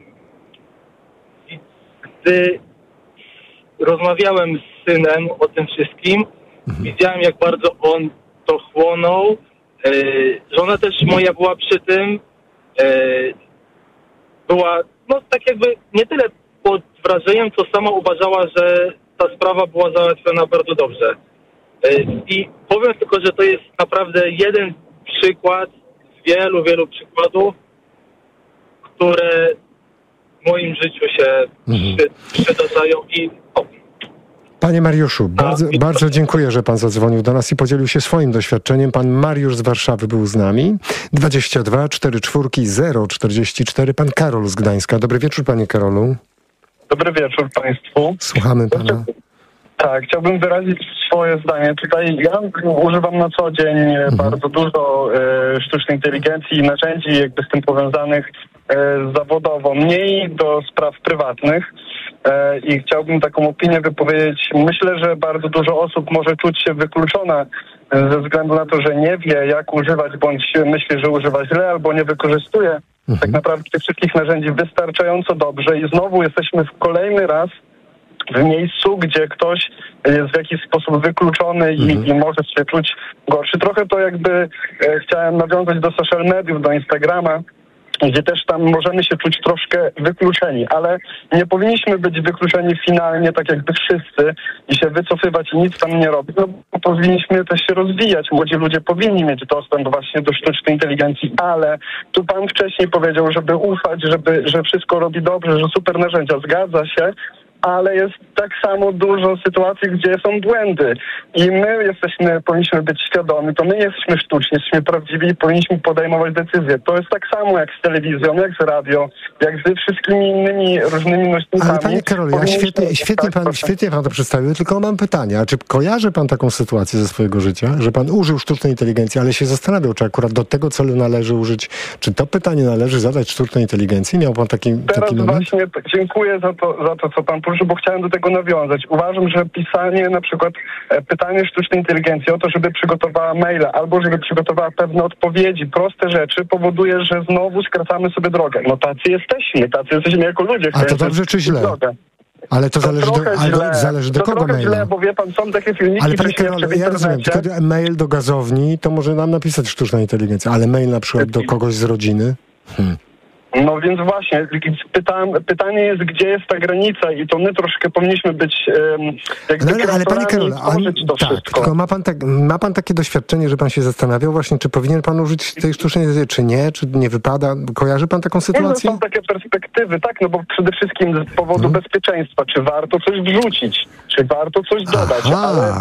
Speaker 6: gdy rozmawiałem z synem o tym wszystkim, mhm. widziałem, jak bardzo on to chłonął. Y, żona też moja była przy tym. Y, była, no tak jakby nie tyle pod wrażeniem, co sama uważała, że ta sprawa była załatwiona bardzo dobrze. I powiem tylko, że to jest naprawdę jeden przykład z wielu, wielu przykładów, które w moim życiu się mhm. przy, przydarzają i... O.
Speaker 13: Panie Mariuszu, bardzo, A, bardzo dziękuję, że pan zadzwonił do nas i podzielił się swoim doświadczeniem. Pan Mariusz z Warszawy był z nami. dwadzieścia dwa cztery cztery zero czterdzieści cztery. Pan Karol z Gdańska. Dobry wieczór, panie Karolu.
Speaker 2: Dobry wieczór państwu.
Speaker 13: Słuchamy pana.
Speaker 2: Tak, chciałbym wyrazić swoje zdanie. Tutaj ja używam na co dzień mhm. bardzo dużo e, sztucznej inteligencji i narzędzi jakby z tym powiązanych e, zawodowo, mniej do spraw prywatnych e, i chciałbym taką opinię wypowiedzieć. Myślę, że bardzo dużo osób może czuć się wykluczona e, ze względu na to, że nie wie, jak używać, bądź myśli, że używa źle albo nie wykorzystuje mhm. tak naprawdę tych wszystkich narzędzi wystarczająco dobrze i znowu jesteśmy w kolejny raz w miejscu, gdzie ktoś jest w jakiś sposób wykluczony i, mhm. i może się czuć gorszy. Trochę to jakby e, chciałem nawiązać do social mediów, do Instagrama, gdzie też tam możemy się czuć troszkę wykluczeni, ale nie powinniśmy być wykluczeni finalnie, tak jakby wszyscy i się wycofywać i nic tam nie robić, no bo powinniśmy też się rozwijać. Młodzi ludzie powinni mieć dostęp właśnie do sztucznej inteligencji, ale tu pan wcześniej powiedział, żeby ufać, żeby, że wszystko robi dobrze, że super narzędzia. Zgadza się, ale jest tak samo dużo sytuacji, gdzie są błędy. I my jesteśmy, powinniśmy być świadomi, to my jesteśmy sztuczni, jesteśmy prawdziwi i powinniśmy podejmować decyzje. To jest tak samo jak z telewizją, jak z radio, jak ze wszystkimi innymi różnymi nośnikami.
Speaker 13: Ale panie Karolu, ja świetnie, świetnie, pan, świetnie pan to przedstawił, tylko mam pytanie, a czy kojarzy pan taką sytuację ze swojego życia, że pan użył sztucznej inteligencji, ale się zastanawiał, czy akurat do tego celu należy użyć, czy to pytanie należy zadać sztucznej inteligencji? Miał pan taki,
Speaker 2: Teraz
Speaker 13: taki moment?
Speaker 2: właśnie dziękuję za to, za to, co pan poruszył, bo chciałem do tego nawiązać. Uważam, że pisanie na przykład e, pytanie sztucznej inteligencji o to, żeby przygotowała maila albo żeby przygotowała pewne odpowiedzi, proste rzeczy, powoduje, że znowu skracamy sobie drogę. No tacy jesteśmy, tacy jesteśmy jako ludzie.
Speaker 13: A to dobrze czy źle?
Speaker 2: Drogę.
Speaker 13: Ale to, to zależy, do, albo zależy do
Speaker 2: to
Speaker 13: kogo maila.
Speaker 2: Źle, bo wie pan, są takie filmiki,
Speaker 13: ale panie Karol, ja rozumiem, tylko mail do gazowni to może nam napisać sztuczna inteligencja, ale mail na przykład do kogoś z rodziny? Hmm.
Speaker 2: No więc właśnie, pytam, pytanie jest, gdzie jest ta granica i to my troszkę powinniśmy być um, jakby
Speaker 13: no, ale, ale panie Karol,
Speaker 2: to
Speaker 13: tak,
Speaker 2: wszystko.
Speaker 13: tylko ma pan, tak, ma pan takie doświadczenie, że pan się zastanawiał właśnie, czy powinien pan użyć tej sztucznej inteligencji, czy nie, czy nie wypada? Kojarzy pan taką sytuację?
Speaker 2: Nie, no, są takie perspektywy, tak, no bo przede wszystkim z powodu hmm. bezpieczeństwa, czy warto coś wrzucić, czy warto coś dodać, ale,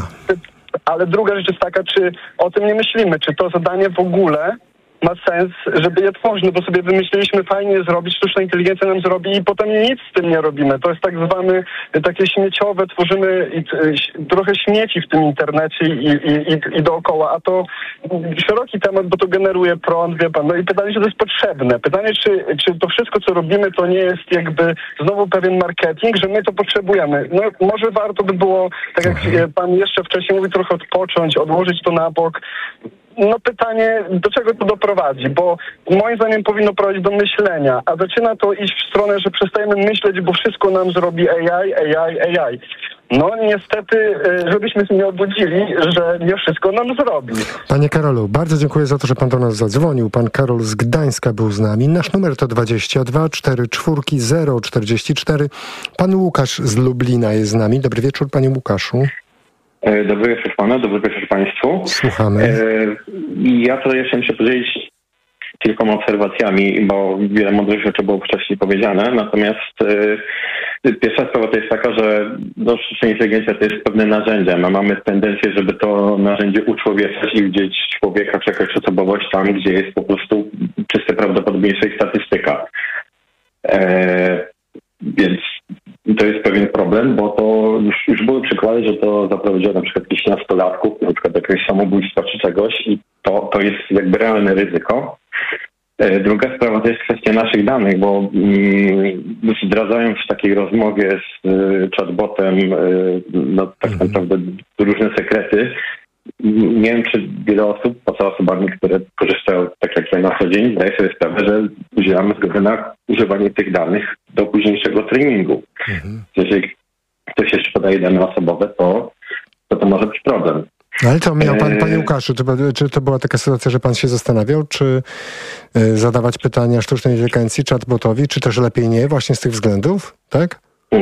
Speaker 2: ale druga rzecz jest taka, czy o tym nie myślimy, czy to zadanie w ogóle ma sens, żeby je tworzyć, no bo sobie wymyśliliśmy fajnie zrobić, sztuczna inteligencja nam zrobi i potem nic z tym nie robimy. To jest tak zwane takie śmieciowe, tworzymy i, i, trochę śmieci w tym internecie i, i, i, i dookoła, a to szeroki temat, bo to generuje prąd, wie pan, no i pytanie, czy to jest potrzebne. Pytanie, czy, czy to wszystko, co robimy, to nie jest jakby znowu pewien marketing, że my to potrzebujemy. No może warto by było, tak jak pan jeszcze wcześniej mówi, trochę odpocząć, odłożyć to na bok. No pytanie, do czego to doprowadzi, bo moim zdaniem powinno prowadzić do myślenia, a zaczyna to iść w stronę, że przestajemy myśleć, bo wszystko nam zrobi A I, A I, A I. No niestety, żebyśmy się nie obudzili, że nie wszystko nam zrobi.
Speaker 13: Panie Karolu, bardzo dziękuję za to, że pan do nas zadzwonił. Pan Karol z Gdańska był z nami. Nasz numer to dwadzieścia dwa czterdzieści cztery zero czterdzieści cztery. Pan Łukasz z Lublina jest z nami. Dobry wieczór, panie Łukaszu.
Speaker 5: Dobry wieczór panu, dobry wieczór państwu.
Speaker 13: Słuchamy.
Speaker 5: Ja to jeszcze muszę podzielić kilkoma obserwacjami, bo wiele mądrych rzeczy było wcześniej powiedziane. Natomiast pierwsza sprawa to jest taka, że no, sztuczna inteligencja to jest pewne narzędzie. My mamy tendencję, żeby to narzędzie uczłowieczać i widzieć człowieka czy jakąś osobowość tam, gdzie jest po prostu czyste prawdopodobieństwo i statystyka. Więc to jest pewien problem, bo to już, już były przykłady, że to zaprowadziło na przykład jakichś nastolatków, na przykład jakiegoś samobójstwa czy czegoś i to, to jest jakby realne ryzyko. E, druga sprawa to jest kwestia naszych danych, bo mm, zdradzając w takiej rozmowie z y, chatbotem y, no tak mm-hmm. naprawdę różne sekrety, nie wiem, czy wiele osób, poza osobami, które korzystają tak jak ja na co dzień, zdaje sobie sprawę, że udzielamy zgody na używanie tych danych do późniejszego treningu. Mhm. Jeżeli ktoś jeszcze podaje dane osobowe, to to, to może być problem.
Speaker 13: Ale to miał pan, panie Łukaszu, czy, czy to była taka sytuacja, że pan się zastanawiał, czy y, zadawać pytania sztucznej inteligencji, chatbotowi, czy też lepiej nie, właśnie z tych względów, tak?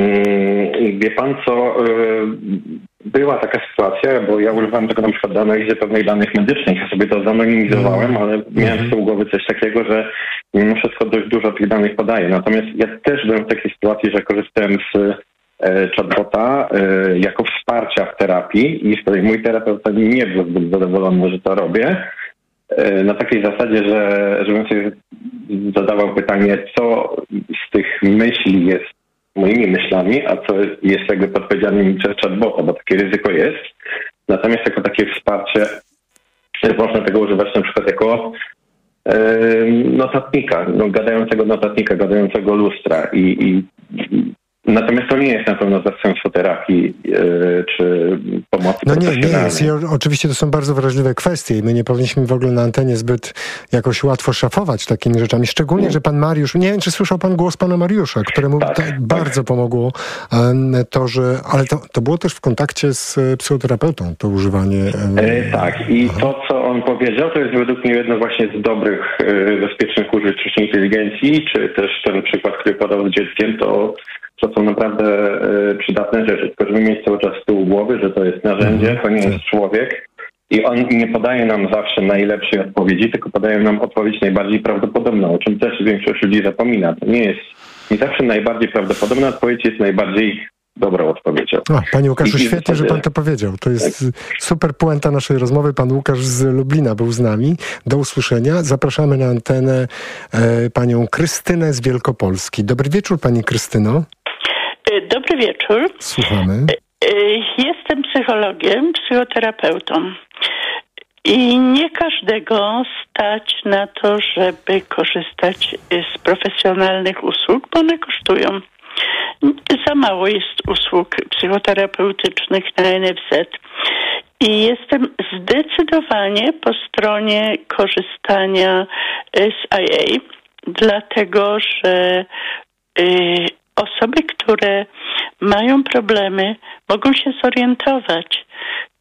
Speaker 5: Hmm, wie pan co, y, była taka sytuacja, bo ja używałem tego na przykład do analizy pewnych danych medycznych, ja sobie to zanonimizowałem, mm. ale miałem z tyłu głowy coś takiego, że mimo wszystko dość dużo tych danych podaję. Natomiast ja też byłem w takiej sytuacji, że korzystałem z e, chatbota e, jako wsparcia w terapii i wtedy mój terapeuta nie był zbyt zadowolony, że to robię. E, na takiej zasadzie, że żebym sobie zadawał pytanie, co z tych myśli jest moimi myślami, a co jest jakby podpowiedziane przez chatbota, bo takie ryzyko jest. Natomiast jako takie wsparcie można tego używać na przykład jako e, notatnika, no, gadającego notatnika, gadającego lustra i, i natomiast to nie jest na pewno zastępstwo terapii yy, czy pomocy
Speaker 13: No nie,
Speaker 5: profesjonalnej.
Speaker 13: nie jest. I oczywiście to są bardzo wrażliwe kwestie i my nie powinniśmy w ogóle na antenie zbyt jakoś łatwo szafować takimi rzeczami. Szczególnie, nie. że pan Mariusz, nie wiem, czy słyszał pan głos pana Mariusza, któremu tak, tak. bardzo pomogło um, to, że... Ale to, to było też w kontakcie z psychoterapeutą, to używanie... Um,
Speaker 5: e, tak. I Aha. to, co on powiedział, to jest według mnie jedno właśnie z dobrych, e, bezpiecznych użyć sztucznej inteligencji, czy też ten przykład, który podał z dzieckiem, to to są naprawdę y, przydatne rzeczy. Tylko żeby mieć cały czas z tyłu głowy, że to jest narzędzie, to nie jest człowiek i on nie podaje nam zawsze najlepszej odpowiedzi, tylko podaje nam odpowiedź najbardziej prawdopodobną, o czym też większość ludzi zapomina. To nie jest, nie zawsze najbardziej prawdopodobna odpowiedź jest najbardziej dobrą odpowiedzią.
Speaker 13: O, Panie Łukaszu,
Speaker 5: I- i
Speaker 13: świetnie, że
Speaker 5: zasadzie-
Speaker 13: Pan to powiedział. To jest super puenta naszej rozmowy. Pan Łukasz z Lublina był z nami. Do usłyszenia. Zapraszamy na antenę e, Panią Krystynę z Wielkopolski. Dobry wieczór, Pani Krystyno.
Speaker 8: Dobry wieczór.
Speaker 13: Słuchamy.
Speaker 8: Jestem psychologiem, psychoterapeutą. I nie każdego stać na to, żeby korzystać z profesjonalnych usług, bo one kosztują. Za mało jest usług psychoterapeutycznych na N F Z. I jestem zdecydowanie po stronie korzystania z I A, dlatego że y, osoby, które mają problemy, mogą się zorientować,